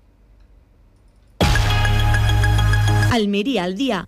Almería al día.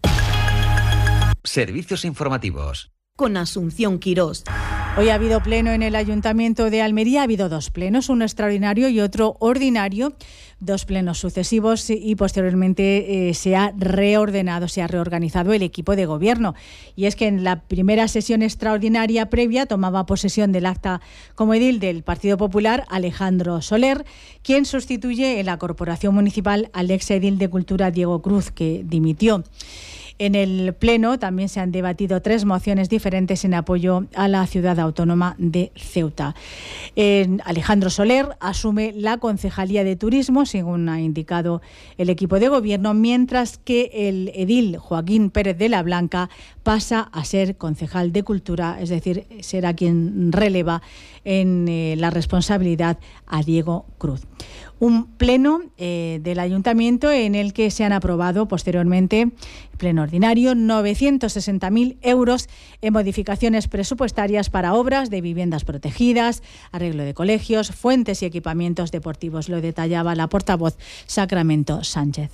Servicios informativos. Con Asunción Quirós. Hoy ha habido pleno en el Ayuntamiento de Almería. Ha habido dos plenos, uno extraordinario y otro ordinario, dos plenos sucesivos y posteriormente eh, se ha reordenado, se ha reorganizado el equipo de gobierno. Y es que en la primera sesión extraordinaria previa tomaba posesión del acta como edil del Partido Popular Alejandro Soler, quien sustituye en la Corporación Municipal al ex edil de Cultura Diego Cruz, que dimitió. En el Pleno también se han debatido tres mociones diferentes en apoyo a la ciudad autónoma de Ceuta. Eh, Alejandro Soler asume la Concejalía de Turismo, según ha indicado el equipo de gobierno, mientras que el edil Joaquín Pérez de la Blanca pasa a ser concejal de Cultura, es decir, será quien releva en eh, la responsabilidad a Diego Cruz. Un pleno eh, del Ayuntamiento en el que se han aprobado posteriormente, pleno ordinario, novecientos sesenta mil euros en modificaciones presupuestarias para obras de viviendas protegidas, arreglo de colegios, fuentes y equipamientos deportivos. Lo detallaba la portavoz Sacramento Sánchez.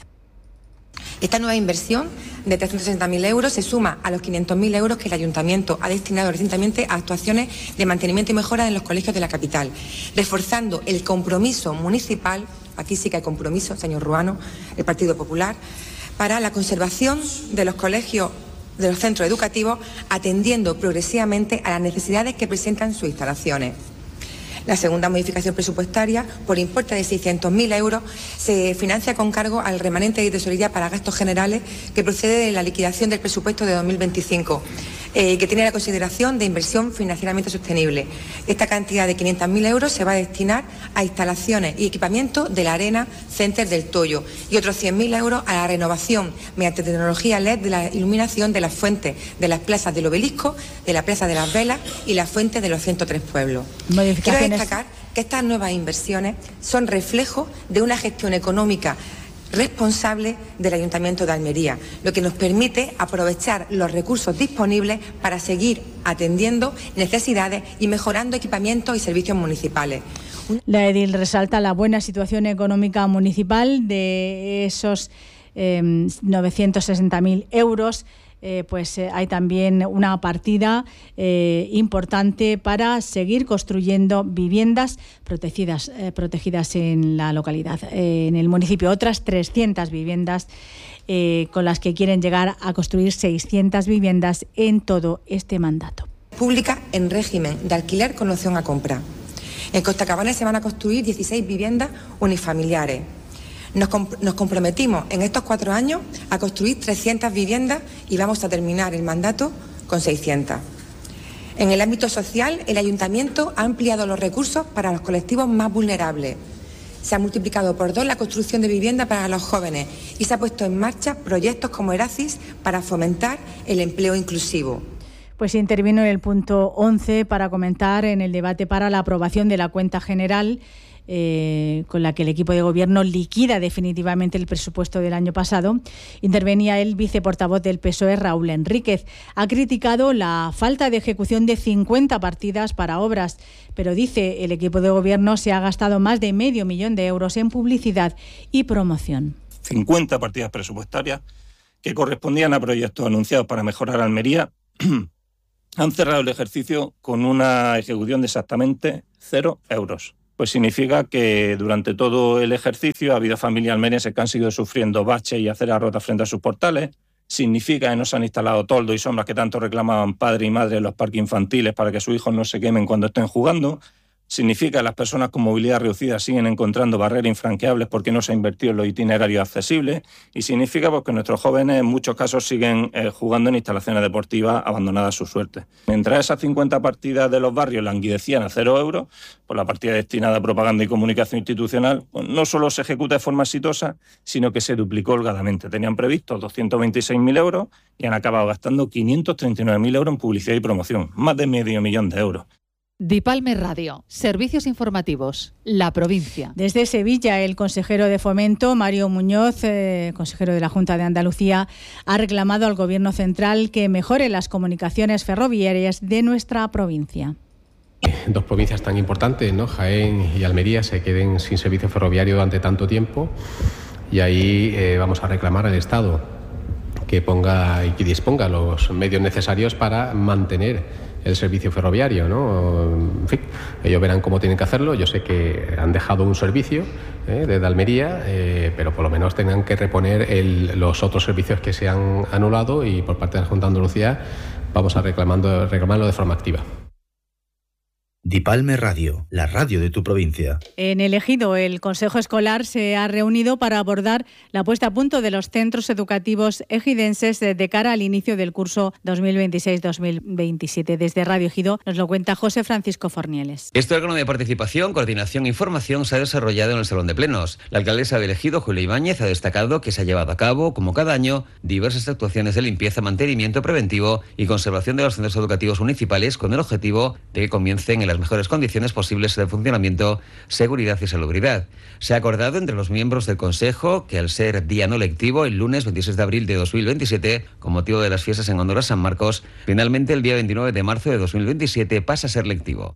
Esta nueva inversión de trescientos sesenta mil euros se suma a los quinientos mil euros que el Ayuntamiento ha destinado recientemente a actuaciones de mantenimiento y mejora en los colegios de la capital, reforzando el compromiso municipal, aquí sí que hay compromiso, señor Ruano, el Partido Popular, para la conservación de los colegios, de los centros educativos, atendiendo progresivamente a las necesidades que presentan sus instalaciones. La segunda modificación presupuestaria, por importe de seiscientos mil euros, se financia con cargo al remanente de tesorería para gastos generales que procede de la liquidación del presupuesto de dos mil veinticinco, eh, que tiene la consideración de inversión financieramente sostenible. Esta cantidad de quinientos mil euros se va a destinar a instalaciones y equipamiento de la Arena Center del Toyo y otros cien mil euros a la renovación mediante tecnología L E D de la iluminación de las fuentes de las plazas del Obelisco, de la Plaza de las Velas y las fuentes de los ciento tres pueblos. Quiero destacar que estas nuevas inversiones son reflejo de una gestión económica responsable del Ayuntamiento de Almería, lo que nos permite aprovechar los recursos disponibles para seguir atendiendo necesidades y mejorando equipamientos y servicios municipales. La edil resalta la buena situación económica municipal de esos eh, novecientos sesenta mil euros. Eh, pues eh, hay también una partida eh, importante para seguir construyendo viviendas protegidas, eh, protegidas en la localidad, eh, en el municipio. Otras trescientas viviendas eh, con las que quieren llegar a construir seiscientas viviendas en todo este mandato. públicas en régimen de alquiler con opción a compra. En Costa Cabana se van a construir dieciséis viviendas unifamiliares. Nos, comp- nos comprometimos en estos cuatro años a construir trescientas viviendas y vamos a terminar el mandato con seiscientas. En el ámbito social, el Ayuntamiento ha ampliado los recursos para los colectivos más vulnerables. Se ha multiplicado por dos la construcción de vivienda para los jóvenes y se ha puesto en marcha proyectos como Erasis para fomentar el empleo inclusivo. Pues intervino en el punto once para comentar en el debate para la aprobación de la cuenta general, eh, con la que el equipo de gobierno liquida definitivamente el presupuesto del año pasado. Intervenía el viceportavoz del P S O E, Raúl Enríquez. Ha criticado la falta de ejecución de cincuenta partidas para obras, pero dice el equipo de gobierno se ha gastado más de medio millón de euros en publicidad y promoción. cincuenta partidas presupuestarias que correspondían a proyectos anunciados para mejorar Almería han cerrado el ejercicio con una ejecución de exactamente cero euros. Pues significa que durante todo el ejercicio ha habido familias almerienses que han seguido sufriendo baches y aceras rotas frente a sus portales. Significa que no se han instalado toldos y sombras que tanto reclamaban padres y madres en los parques infantiles para que sus hijos no se quemen cuando estén jugando. Significa que las personas con movilidad reducida siguen encontrando barreras infranqueables porque no se ha invertido en los itinerarios accesibles. Y significa pues, que nuestros jóvenes en muchos casos siguen eh, jugando en instalaciones deportivas abandonadas a su suerte. Mientras esas cincuenta partidas de los barrios languidecían a cero euros, pues la partida destinada a propaganda y comunicación institucional pues, no solo se ejecuta de forma exitosa, sino que se duplicó holgadamente. Tenían previsto doscientos veintiséis mil euros y han acabado gastando quinientos treinta y nueve mil euros en publicidad y promoción, más de medio millón de euros. Dipalme Radio, servicios informativos, la provincia. Desde Sevilla, el consejero de Fomento, Mario Muñoz, eh, consejero de la Junta de Andalucía, ha reclamado al Gobierno central que mejore las comunicaciones ferroviarias de nuestra provincia. Dos provincias tan importantes, ¿no? Jaén y Almería, se queden sin servicio ferroviario durante tanto tiempo y ahí eh, vamos a reclamar al Estado que ponga y que disponga los medios necesarios para mantener el servicio ferroviario, ¿no? En fin, ellos verán cómo tienen que hacerlo. Yo sé que han dejado un servicio eh, desde Almería, eh, pero por lo menos tengan que reponer el, los otros servicios que se han anulado y por parte de la Junta de Andalucía vamos a reclamando, reclamarlo de forma activa. Dipalme Radio, la radio de tu provincia. En el Ejido, el Consejo Escolar se ha reunido para abordar la puesta a punto de los centros educativos ejidenses de cara al inicio del curso dos mil veintiséis dos mil veintisiete. Desde Radio Ejido nos lo cuenta José Francisco Fornieles. Este órgano de participación, coordinación e información se ha desarrollado en el Salón de Plenos. La alcaldesa del Ejido, Julia Ibáñez, ha destacado que se ha llevado a cabo, como cada año, diversas actuaciones de limpieza, mantenimiento preventivo y conservación de los centros educativos municipales con el objetivo de que comiencen en las mejores condiciones posibles de funcionamiento, seguridad y salubridad. Se ha acordado entre los miembros del Consejo que al ser día no lectivo, el lunes veintiséis de abril de dos mil veintisiete, con motivo de las fiestas en honor a San Marcos, finalmente el día veintinueve de marzo de dos mil veintisiete pasa a ser lectivo.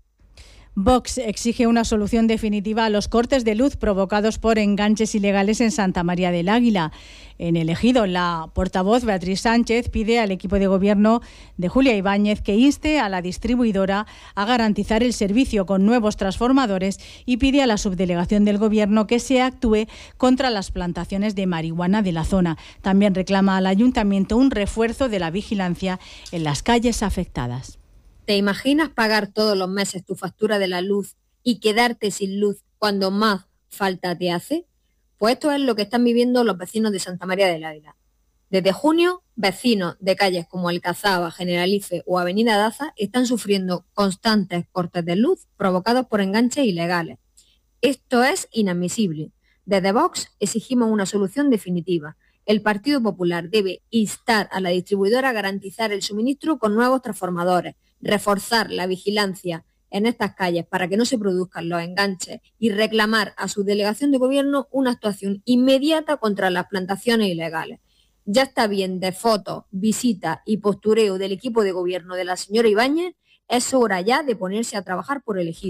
Vox exige una solución definitiva a los cortes de luz provocados por enganches ilegales en Santa María del Águila. En el Ejido, la portavoz Beatriz Sánchez pide al equipo de gobierno de Julia Ibáñez que inste a la distribuidora a garantizar el servicio con nuevos transformadores y pide a la subdelegación del gobierno que se actúe contra las plantaciones de marihuana de la zona. También reclama al ayuntamiento un refuerzo de la vigilancia en las calles afectadas. ¿Te imaginas pagar todos los meses tu factura de la luz y quedarte sin luz cuando más falta te hace? Pues esto es lo que están viviendo los vecinos de Santa María del Águila. Desde junio, vecinos de calles como Alcazaba, Generalife o Avenida Daza están sufriendo constantes cortes de luz provocados por enganches ilegales. Esto es inadmisible. Desde Vox exigimos una solución definitiva. El Partido Popular debe instar a la distribuidora a garantizar el suministro con nuevos transformadores, reforzar la vigilancia en estas calles para que no se produzcan los enganches y reclamar a su delegación de gobierno una actuación inmediata contra las plantaciones ilegales. Ya está bien de fotos, visitas y postureo del equipo de gobierno de la señora Ibáñez. Es hora ya de ponerse a trabajar por el Ejido.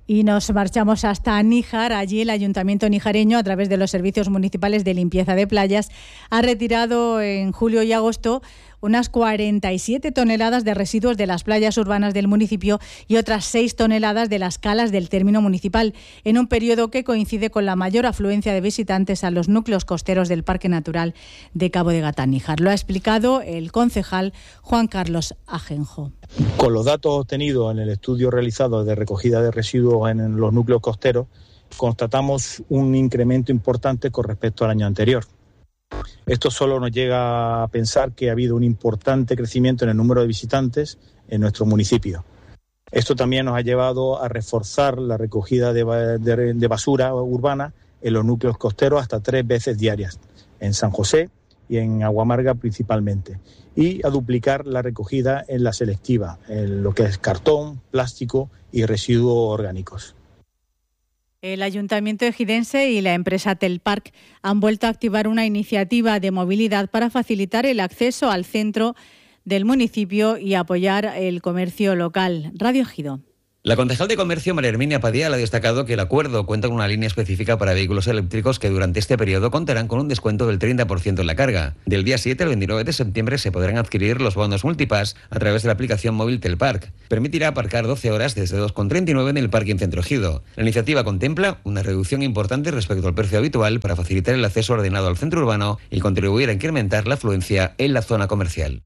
Y nos marchamos hasta Níjar. Allí el Ayuntamiento nijareño, a través de los servicios municipales de limpieza de playas, ha retirado en julio y agosto unas cuarenta y siete toneladas de residuos de las playas urbanas del municipio y otras seis toneladas de las calas del término municipal, en un periodo que coincide con la mayor afluencia de visitantes a los núcleos costeros del Parque Natural de Cabo de Gata, Níjar. Lo ha explicado el concejal Juan Carlos Ajenjo. Con los datos obtenidos en el estudio realizado de recogida de residuos en los núcleos costeros, constatamos un incremento importante con respecto al año anterior. Esto solo nos llega a pensar que ha habido un importante crecimiento en el número de visitantes en nuestro municipio. Esto también nos ha llevado a reforzar la recogida de, de, de basura urbana en los núcleos costeros hasta tres veces diarias, en San José y en Aguamarga principalmente, y a duplicar la recogida en la selectiva, en lo que es cartón, plástico y residuos orgánicos. El Ayuntamiento ejidense y la empresa Telpark han vuelto a activar una iniciativa de movilidad para facilitar el acceso al centro del municipio y apoyar el comercio local. Radio Ejido. La concejal de Comercio, María Herminia Padial, ha destacado que el acuerdo cuenta con una línea específica para vehículos eléctricos que durante este periodo contarán con un descuento del treinta por ciento en la carga. Del día siete al veintinueve de septiembre se podrán adquirir los bonos Multipass a través de la aplicación móvil Telpark. Permitirá aparcar doce horas desde dos con treinta y nueve en el parking Centro Ejido. La iniciativa contempla una reducción importante respecto al precio habitual para facilitar el acceso ordenado al centro urbano y contribuir a incrementar la afluencia en la zona comercial.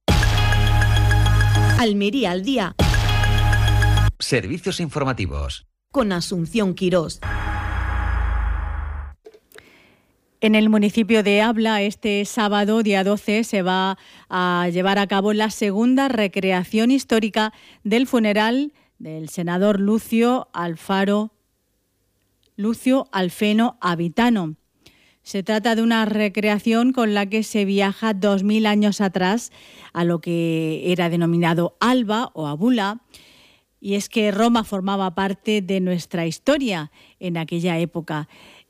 Almería al día. Servicios informativos. Con Asunción Quirós. En el municipio de Abla, este sábado, día doce, se va a llevar a cabo la segunda recreación histórica del funeral del senador Lucio Alfaro, Lucio Alfeno Avitano. Se trata de una recreación con la que se viaja dos mil años atrás a lo que era denominado Alba o Abula. Y es que Roma formaba parte de nuestra historia en aquella época.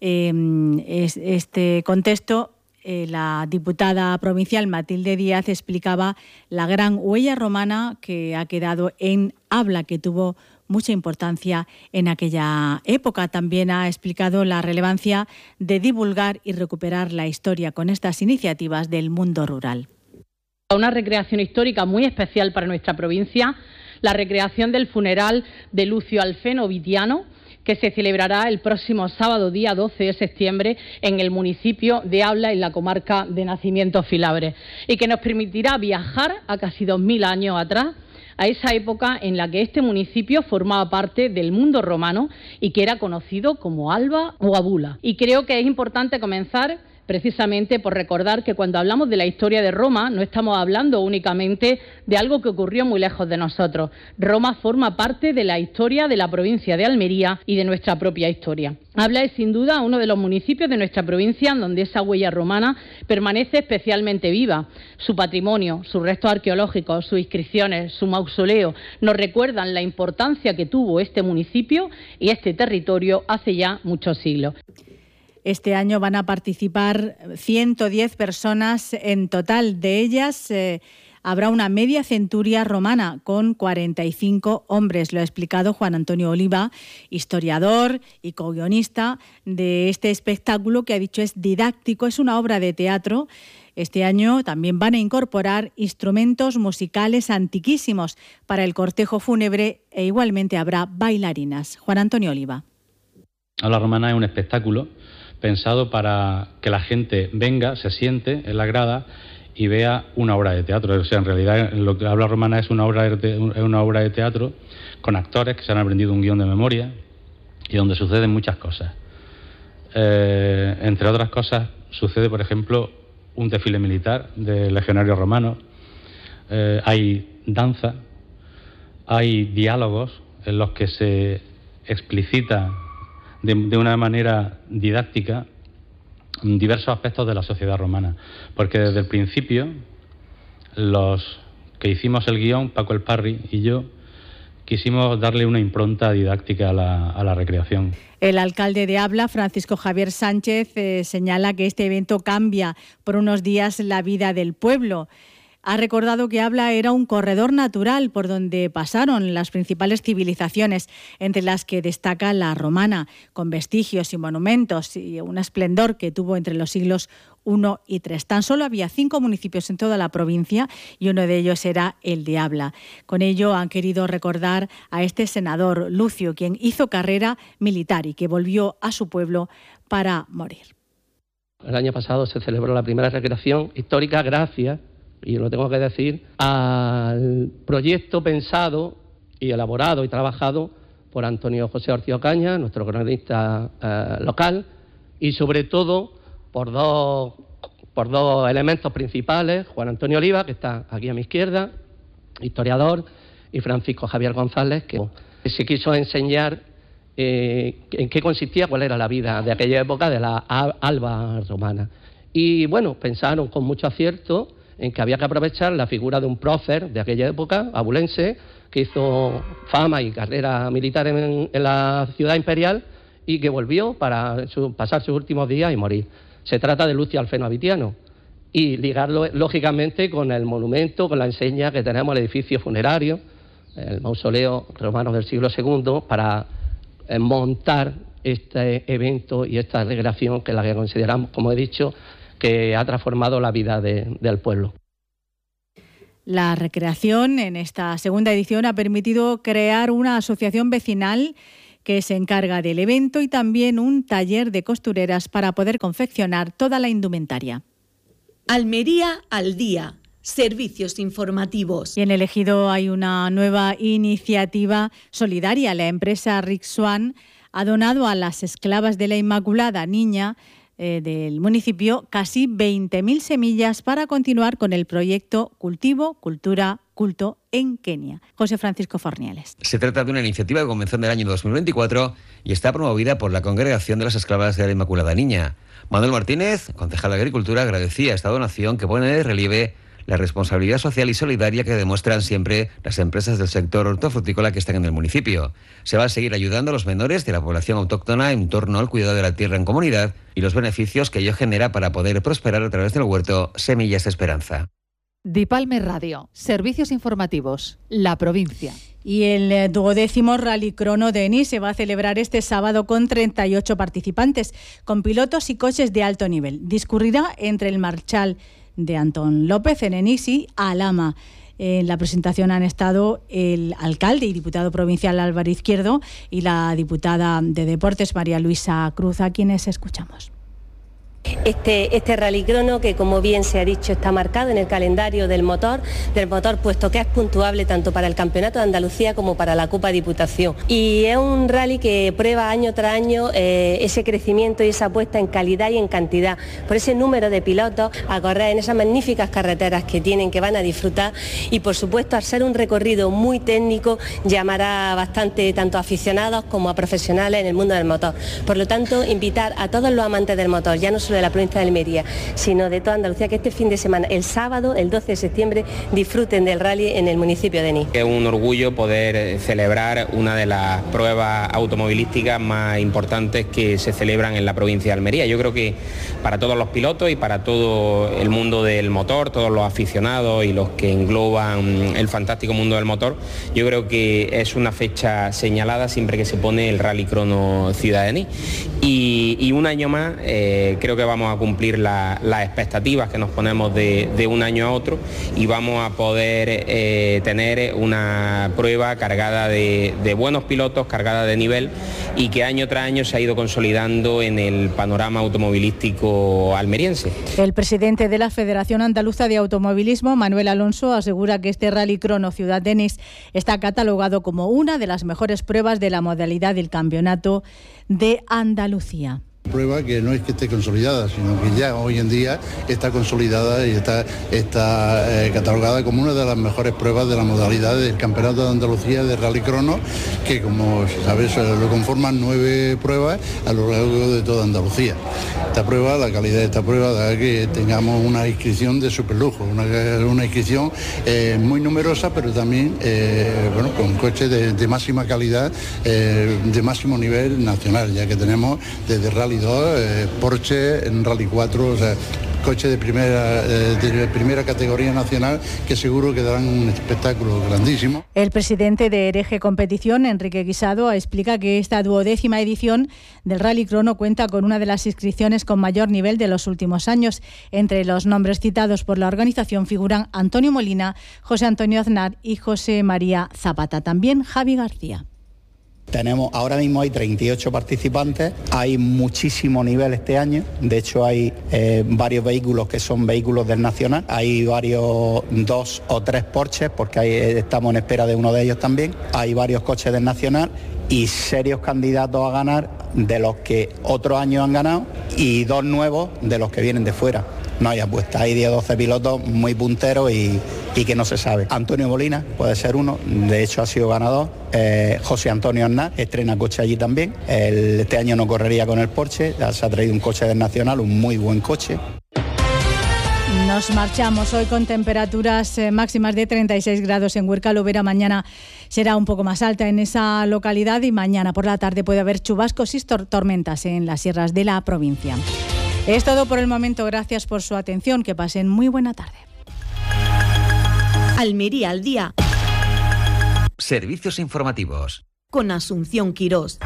En este contexto, eh, la diputada provincial Matilde Díaz explicaba la gran huella romana que ha quedado en Abla, que tuvo mucha importancia en aquella época. También ha explicado la relevancia de divulgar y recuperar la historia con estas iniciativas del mundo rural. Una recreación histórica muy especial para nuestra provincia, la recreación del funeral de Lucio Alfeno Avitano, que se celebrará el próximo sábado, día doce de septiembre, en el municipio de Abla, en la comarca de Nacimientos Filabres, y que nos permitirá viajar a casi dos mil años atrás, a esa época en la que este municipio formaba parte del mundo romano y que era conocido como Alba o Abula. Y creo que es importante comenzar precisamente por recordar que cuando hablamos de la historia de Roma no estamos hablando únicamente de algo que ocurrió muy lejos de nosotros. Roma forma parte de la historia de la provincia de Almería y de nuestra propia historia. Abla es sin duda uno de los municipios de nuestra provincia donde esa huella romana permanece especialmente viva. Su patrimonio, sus restos arqueológicos, sus inscripciones, su mausoleo nos recuerdan la importancia que tuvo este municipio y este territorio hace ya muchos siglos. Este año van a participar ciento diez personas en total. De ellas eh, habrá una media centuria romana con cuarenta y cinco hombres. Lo ha explicado Juan Antonio Oliva, historiador y co-guionista de este espectáculo, que ha dicho es didáctico, es una obra de teatro. Este año también van a incorporar instrumentos musicales antiquísimos para el cortejo fúnebre e igualmente habrá bailarinas. Juan Antonio Oliva. Habla Romana es un espectáculo pensado para que la gente venga, se siente en la grada y vea una obra de teatro. O sea, en realidad lo que Habla Romana es una obra de, una obra de teatro con actores que se han aprendido un guión de memoria y donde suceden muchas cosas. Eh, entre otras cosas, sucede, por ejemplo, un desfile militar de legionarios romanos, eh, hay danza, hay diálogos en los que se explicita De, de una manera didáctica diversos aspectos de la sociedad romana, porque desde el principio los que hicimos el guión, Paco El Parri y yo, quisimos darle una impronta didáctica a la, a la recreación. El alcalde de Abla, Francisco Javier Sánchez, eh, señala que este evento cambia por unos días la vida del pueblo. Ha recordado que Abla era un corredor natural por donde pasaron las principales civilizaciones, entre las que destaca la romana, con vestigios y monumentos y un esplendor que tuvo entre los siglos primero y tercero. Tan solo había cinco municipios en toda la provincia y uno de ellos era el de Abla. Con ello han querido recordar a este senador, Lucio, quien hizo carrera militar y que volvió a su pueblo para morir. El año pasado se celebró la primera recreación histórica gracias, y lo tengo que decir, al proyecto pensado y elaborado y trabajado por Antonio José Ortiz Ocaña, nuestro cronista eh, local, y sobre todo por dos, por dos elementos principales, Juan Antonio Oliva, que está aquí a mi izquierda, historiador, y Francisco Javier González, que se quiso enseñar eh, en qué consistía, cuál era la vida de aquella época de la alba romana. Y bueno, pensaron con mucho acierto en que había que aprovechar la figura de un prócer de aquella época, abulense, que hizo fama y carrera militar en, en la ciudad imperial y que volvió para su, pasar sus últimos días y morir. Se trata de Lucio Alfeno Avitiano y ligarlo lógicamente con el monumento, con la enseña que tenemos, el edificio funerario, el mausoleo romano del siglo segundo, para eh, montar este evento y esta recreación que es la que consideramos, como he dicho, que ha transformado la vida de, del pueblo. La recreación en esta segunda edición ha permitido crear una asociación vecinal que se encarga del evento y también un taller de costureras para poder confeccionar toda la indumentaria. Almería al día. Servicios informativos. Y en el Ejido hay una nueva iniciativa solidaria. La empresa Rick Swan ha donado a las esclavas de la Inmaculada Niña eh, del municipio casi veinte mil semillas para continuar con el proyecto Cultivo, Cultura, Culto en Kenia. José Francisco Forniales. Se trata de una iniciativa que comenzó en el año dos mil veinticuatro y está promovida por la Congregación de las Esclavas de la Inmaculada Niña. Manuel Martínez, concejal de Agricultura, agradecía esta donación que pone de relieve la responsabilidad social y solidaria que demuestran siempre las empresas del sector hortofrutícola que están en el municipio. Se va a seguir ayudando a los menores de la población autóctona en torno al cuidado de la tierra en comunidad y los beneficios que ello genera para poder prosperar a través del huerto Semillas de Esperanza. Dipalme Radio, servicios informativos, la provincia. Y el duodécimo Rally Crono de Enís se va a celebrar este sábado con treinta y ocho participantes, con pilotos y coches de alto nivel. Discurrirá entre el Marchal de Antón López en Enís y Alhama. En la presentación han estado el alcalde y diputado provincial Álvaro Izquierdo y la diputada de Deportes María Luisa Cruz, a quienes escuchamos. Este, este Rally Crono, que como bien se ha dicho está marcado en el calendario del motor, del motor puesto que es puntuable tanto para el Campeonato de Andalucía como para la Copa Diputación. Y es un rally que prueba año tras año eh, ese crecimiento y esa apuesta en calidad y en cantidad, por ese número de pilotos a correr en esas magníficas carreteras que tienen, que van a disfrutar, y por supuesto al ser un recorrido muy técnico llamará bastante tanto a aficionados como a profesionales en el mundo del motor. Por lo tanto, invitar a todos los amantes del motor, ya no solo de la provincia de Almería, sino de toda Andalucía, que este fin de semana, el sábado, el doce de septiembre, disfruten del rally en el municipio de Enís. Es un orgullo poder celebrar una de las pruebas automovilísticas más importantes que se celebran en la provincia de Almería. Yo creo que para todos los pilotos y para todo el mundo del motor, todos los aficionados y los que engloban el fantástico mundo del motor, yo creo que es una fecha señalada siempre que se pone el Rally Crono Ciudad de Enís. Y, y un año más eh, creo que vamos a cumplir la, las expectativas que nos ponemos de, de un año a otro y vamos a poder eh, tener una prueba cargada de, de buenos pilotos, cargada de nivel y que año tras año se ha ido consolidando en el panorama automovilístico almeriense. El presidente de la Federación Andaluza de Automovilismo, Manuel Alonso, asegura que este Rally Crono Ciudad de Enís está catalogado como una de las mejores pruebas de la modalidad del Campeonato de Andalucía. Prueba que no es que esté consolidada, sino que ya hoy en día está consolidada y está, está eh, catalogada como una de las mejores pruebas de la modalidad del Campeonato de Andalucía de Rally Crono, que como sabes lo conforman nueve pruebas a lo largo de toda Andalucía. Esta prueba, la calidad de esta prueba da que tengamos una inscripción de superlujo, una, una inscripción eh, muy numerosa, pero también eh, bueno, con coches de, de máxima calidad, eh, de máximo nivel nacional, ya que tenemos desde Rally dos, eh, Porsche, en Rally cuatro, o sea, coches de primera, eh, de primera categoría nacional que seguro que darán un espectáculo grandísimo. El presidente de Hereje Competición, Enrique Guisado, explica que esta duodécima edición del Rally Crono cuenta con una de las inscripciones con mayor nivel de los últimos años. Entre los nombres citados por la organización figuran Antonio Molina, José Antonio Aznar y José María Zapata. También Javi García. Tenemos, ahora mismo hay treinta y ocho participantes, hay muchísimo nivel este año, de hecho hay eh, varios vehículos que son vehículos del Nacional, hay varios, dos o tres Porsches, porque hay, estamos en espera de uno de ellos también, hay varios coches del Nacional y serios candidatos a ganar de los que otros años han ganado y dos nuevos de los que vienen de fuera. No hay apuesta, hay diez o doce pilotos muy punteros y, y que no se sabe. Antonio Molina puede ser uno, de hecho ha sido ganador. Eh, José Antonio Aznar estrena coche allí también. El, este año no correría con el Porsche, ya se ha traído un coche del Nacional, un muy buen coche. Nos marchamos hoy con temperaturas eh, máximas de treinta y seis grados en Huerca Lovera. Mañana será un poco más alta en esa localidad y mañana por la tarde puede haber chubascos y tor- tormentas en las sierras de la provincia. Es todo por el momento. Gracias por su atención. Que pasen muy buena tarde. Almería al día. Servicios informativos. Con Asunción Quirós.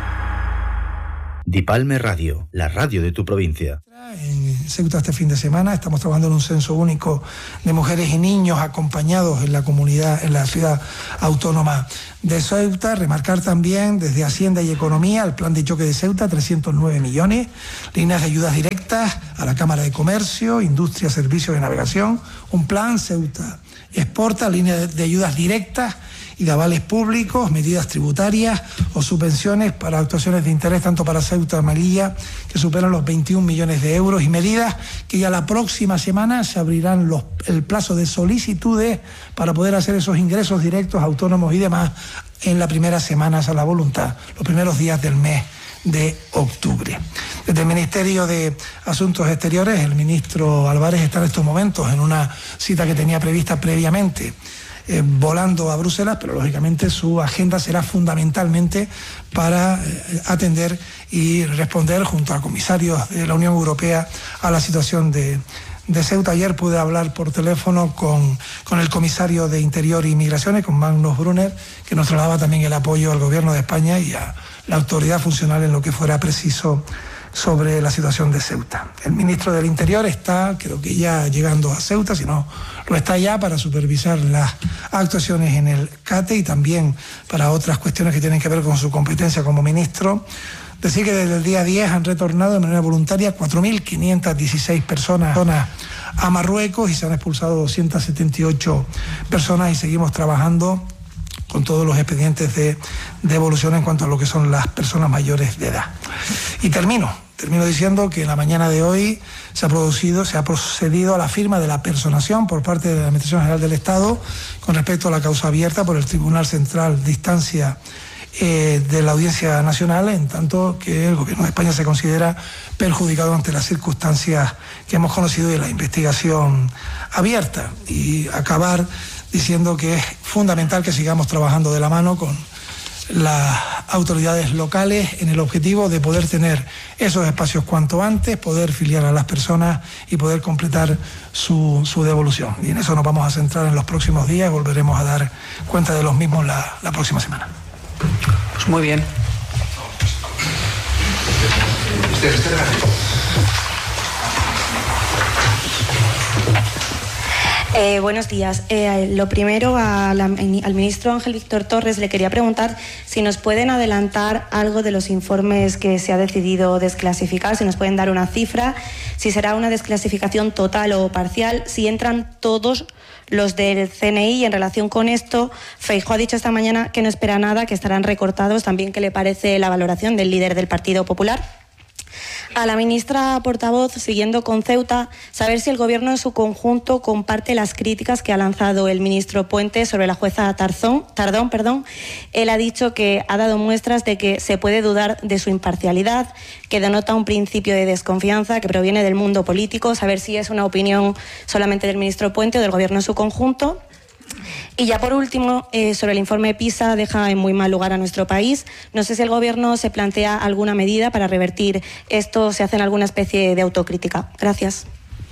Dipalme Radio, la radio de tu provincia. En Ceuta este fin de semana estamos trabajando en un censo único de mujeres y niños acompañados en la comunidad, en la ciudad autónoma de Ceuta. Remarcar también desde Hacienda y Economía el plan de choque de Ceuta, trescientos nueve millones, líneas de ayudas directas a la Cámara de Comercio, Industria, Servicios de Navegación, un plan Ceuta Exporta, líneas de ayudas directas y de avales públicos, medidas tributarias o subvenciones para actuaciones de interés tanto para Ceuta y Melilla, que superan los veintiún millones de euros, y medidas que ya la próxima semana se abrirán los, el plazo de solicitudes para poder hacer esos ingresos directos autónomos y demás en la primera semana a la voluntad, los primeros días del mes de octubre. Desde el Ministerio de Asuntos Exteriores, el ministro Álvarez está en estos momentos en una cita que tenía prevista previamente, Eh, volando a Bruselas, pero lógicamente su agenda será fundamentalmente para eh, atender y responder junto a comisarios de la Unión Europea a la situación de, de Ceuta. Ayer pude hablar por teléfono con, con el comisario de Interior y Migraciones, con Magnus Brunner, que nos trasladaba también el apoyo al Gobierno de España y a la autoridad funcional en lo que fuera preciso sobre la situación de Ceuta. El ministro del Interior está, creo que ya llegando a Ceuta, si no lo está ya, para supervisar las actuaciones en el CATE y también para otras cuestiones que tienen que ver con su competencia como ministro. Decir que desde el día diez han retornado de manera voluntaria cuatro mil quinientas dieciséis personas a Marruecos y se han expulsado doscientas setenta y ocho personas y seguimos trabajando con todos los expedientes de devolución en cuanto a lo que son las personas mayores de edad. Y termino, termino diciendo que en la mañana de hoy se ha producido, se ha procedido a la firma de la personación por parte de la Administración General del Estado con respecto a la causa abierta por el Tribunal Central de Instancia eh, de la Audiencia Nacional, en tanto que el Gobierno de España se considera perjudicado ante las circunstancias que hemos conocido de la investigación abierta. Y acabar diciendo que es fundamental que sigamos trabajando de la mano con las autoridades locales en el objetivo de poder tener esos espacios cuanto antes, poder filiar a las personas y poder completar su, su devolución. Y en eso nos vamos a centrar en los próximos días y volveremos a dar cuenta de los mismos la, la próxima semana. Pues muy bien. Eh, buenos días. Eh, lo primero, a la, al ministro Ángel Víctor Torres le quería preguntar si nos pueden adelantar algo de los informes que se ha decidido desclasificar, si nos pueden dar una cifra, si será una desclasificación total o parcial, si entran todos los del C N I. Y en relación con esto, Feijóo ha dicho esta mañana que no espera nada, que estarán recortados. También, ¿qué le parece la valoración del líder del Partido Popular? A la ministra portavoz, siguiendo con Ceuta, saber si el Gobierno en su conjunto comparte las críticas que ha lanzado el ministro Puente sobre la jueza Tarzón, Tardón. Perdón. Él ha dicho que ha dado muestras de que se puede dudar de su imparcialidad, que denota un principio de desconfianza que proviene del mundo político. Saber si es una opinión solamente del ministro Puente o del Gobierno en su conjunto. Y ya por último, eh, sobre el informe PISA, deja en muy mal lugar a nuestro país. No sé si el Gobierno se plantea alguna medida para revertir esto, se hace alguna especie de autocrítica. Gracias.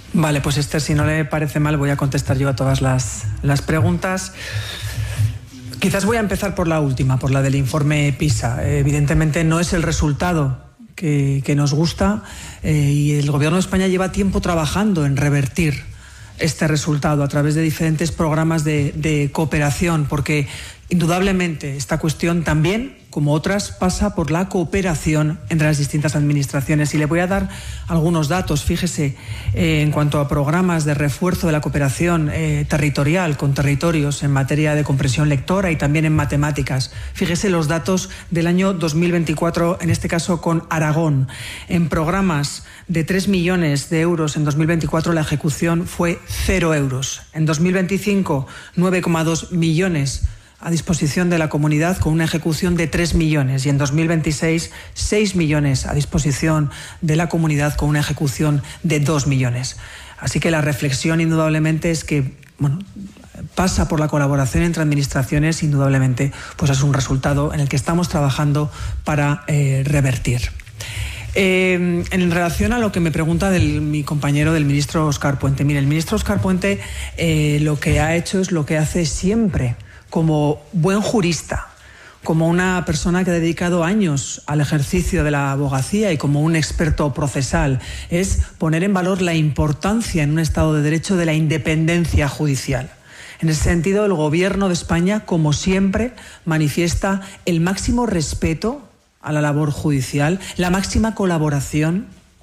Vale, pues Esther, si no le parece mal, voy a contestar yo a todas las, las preguntas. Quizás voy a empezar por la última, por la del informe PISA. Eh, evidentemente no es el resultado que, que nos gusta eh, y el Gobierno de España lleva tiempo trabajando en revertir este resultado a través de diferentes programas de, de cooperación, porque indudablemente esta cuestión también, como otras, pasa por la cooperación entre las distintas administraciones. Y le voy a dar algunos datos. Fíjese, eh, en cuanto a programas de refuerzo de la cooperación eh, territorial con territorios en materia de comprensión lectora y también en matemáticas. Fíjese los datos del año dos mil veinticuatro, en este caso con Aragón. En programas de tres millones de euros en dos mil veinticuatro la ejecución fue cero euros. En dos mil veinticinco, nueve coma dos millones a disposición de la comunidad con una ejecución de tres millones y en dos mil veintiséis seis millones a disposición de la comunidad con una ejecución de dos millones. Así que la reflexión indudablemente es que, bueno, pasa por la colaboración entre administraciones, indudablemente pues es un resultado en el que estamos trabajando para eh, revertir. Eh, en relación a lo que me pregunta del, mi compañero del ministro Óscar Puente, mire, el ministro Óscar Puente eh, lo que ha hecho es lo que hace siempre, como buen jurista, como una persona que ha dedicado años al ejercicio de la abogacía y como un experto procesal, es poner en valor la importancia en un Estado de Derecho de la independencia judicial. En ese sentido, el Gobierno de España, como siempre, manifiesta el máximo respeto a la labor judicial, la máxima colaboración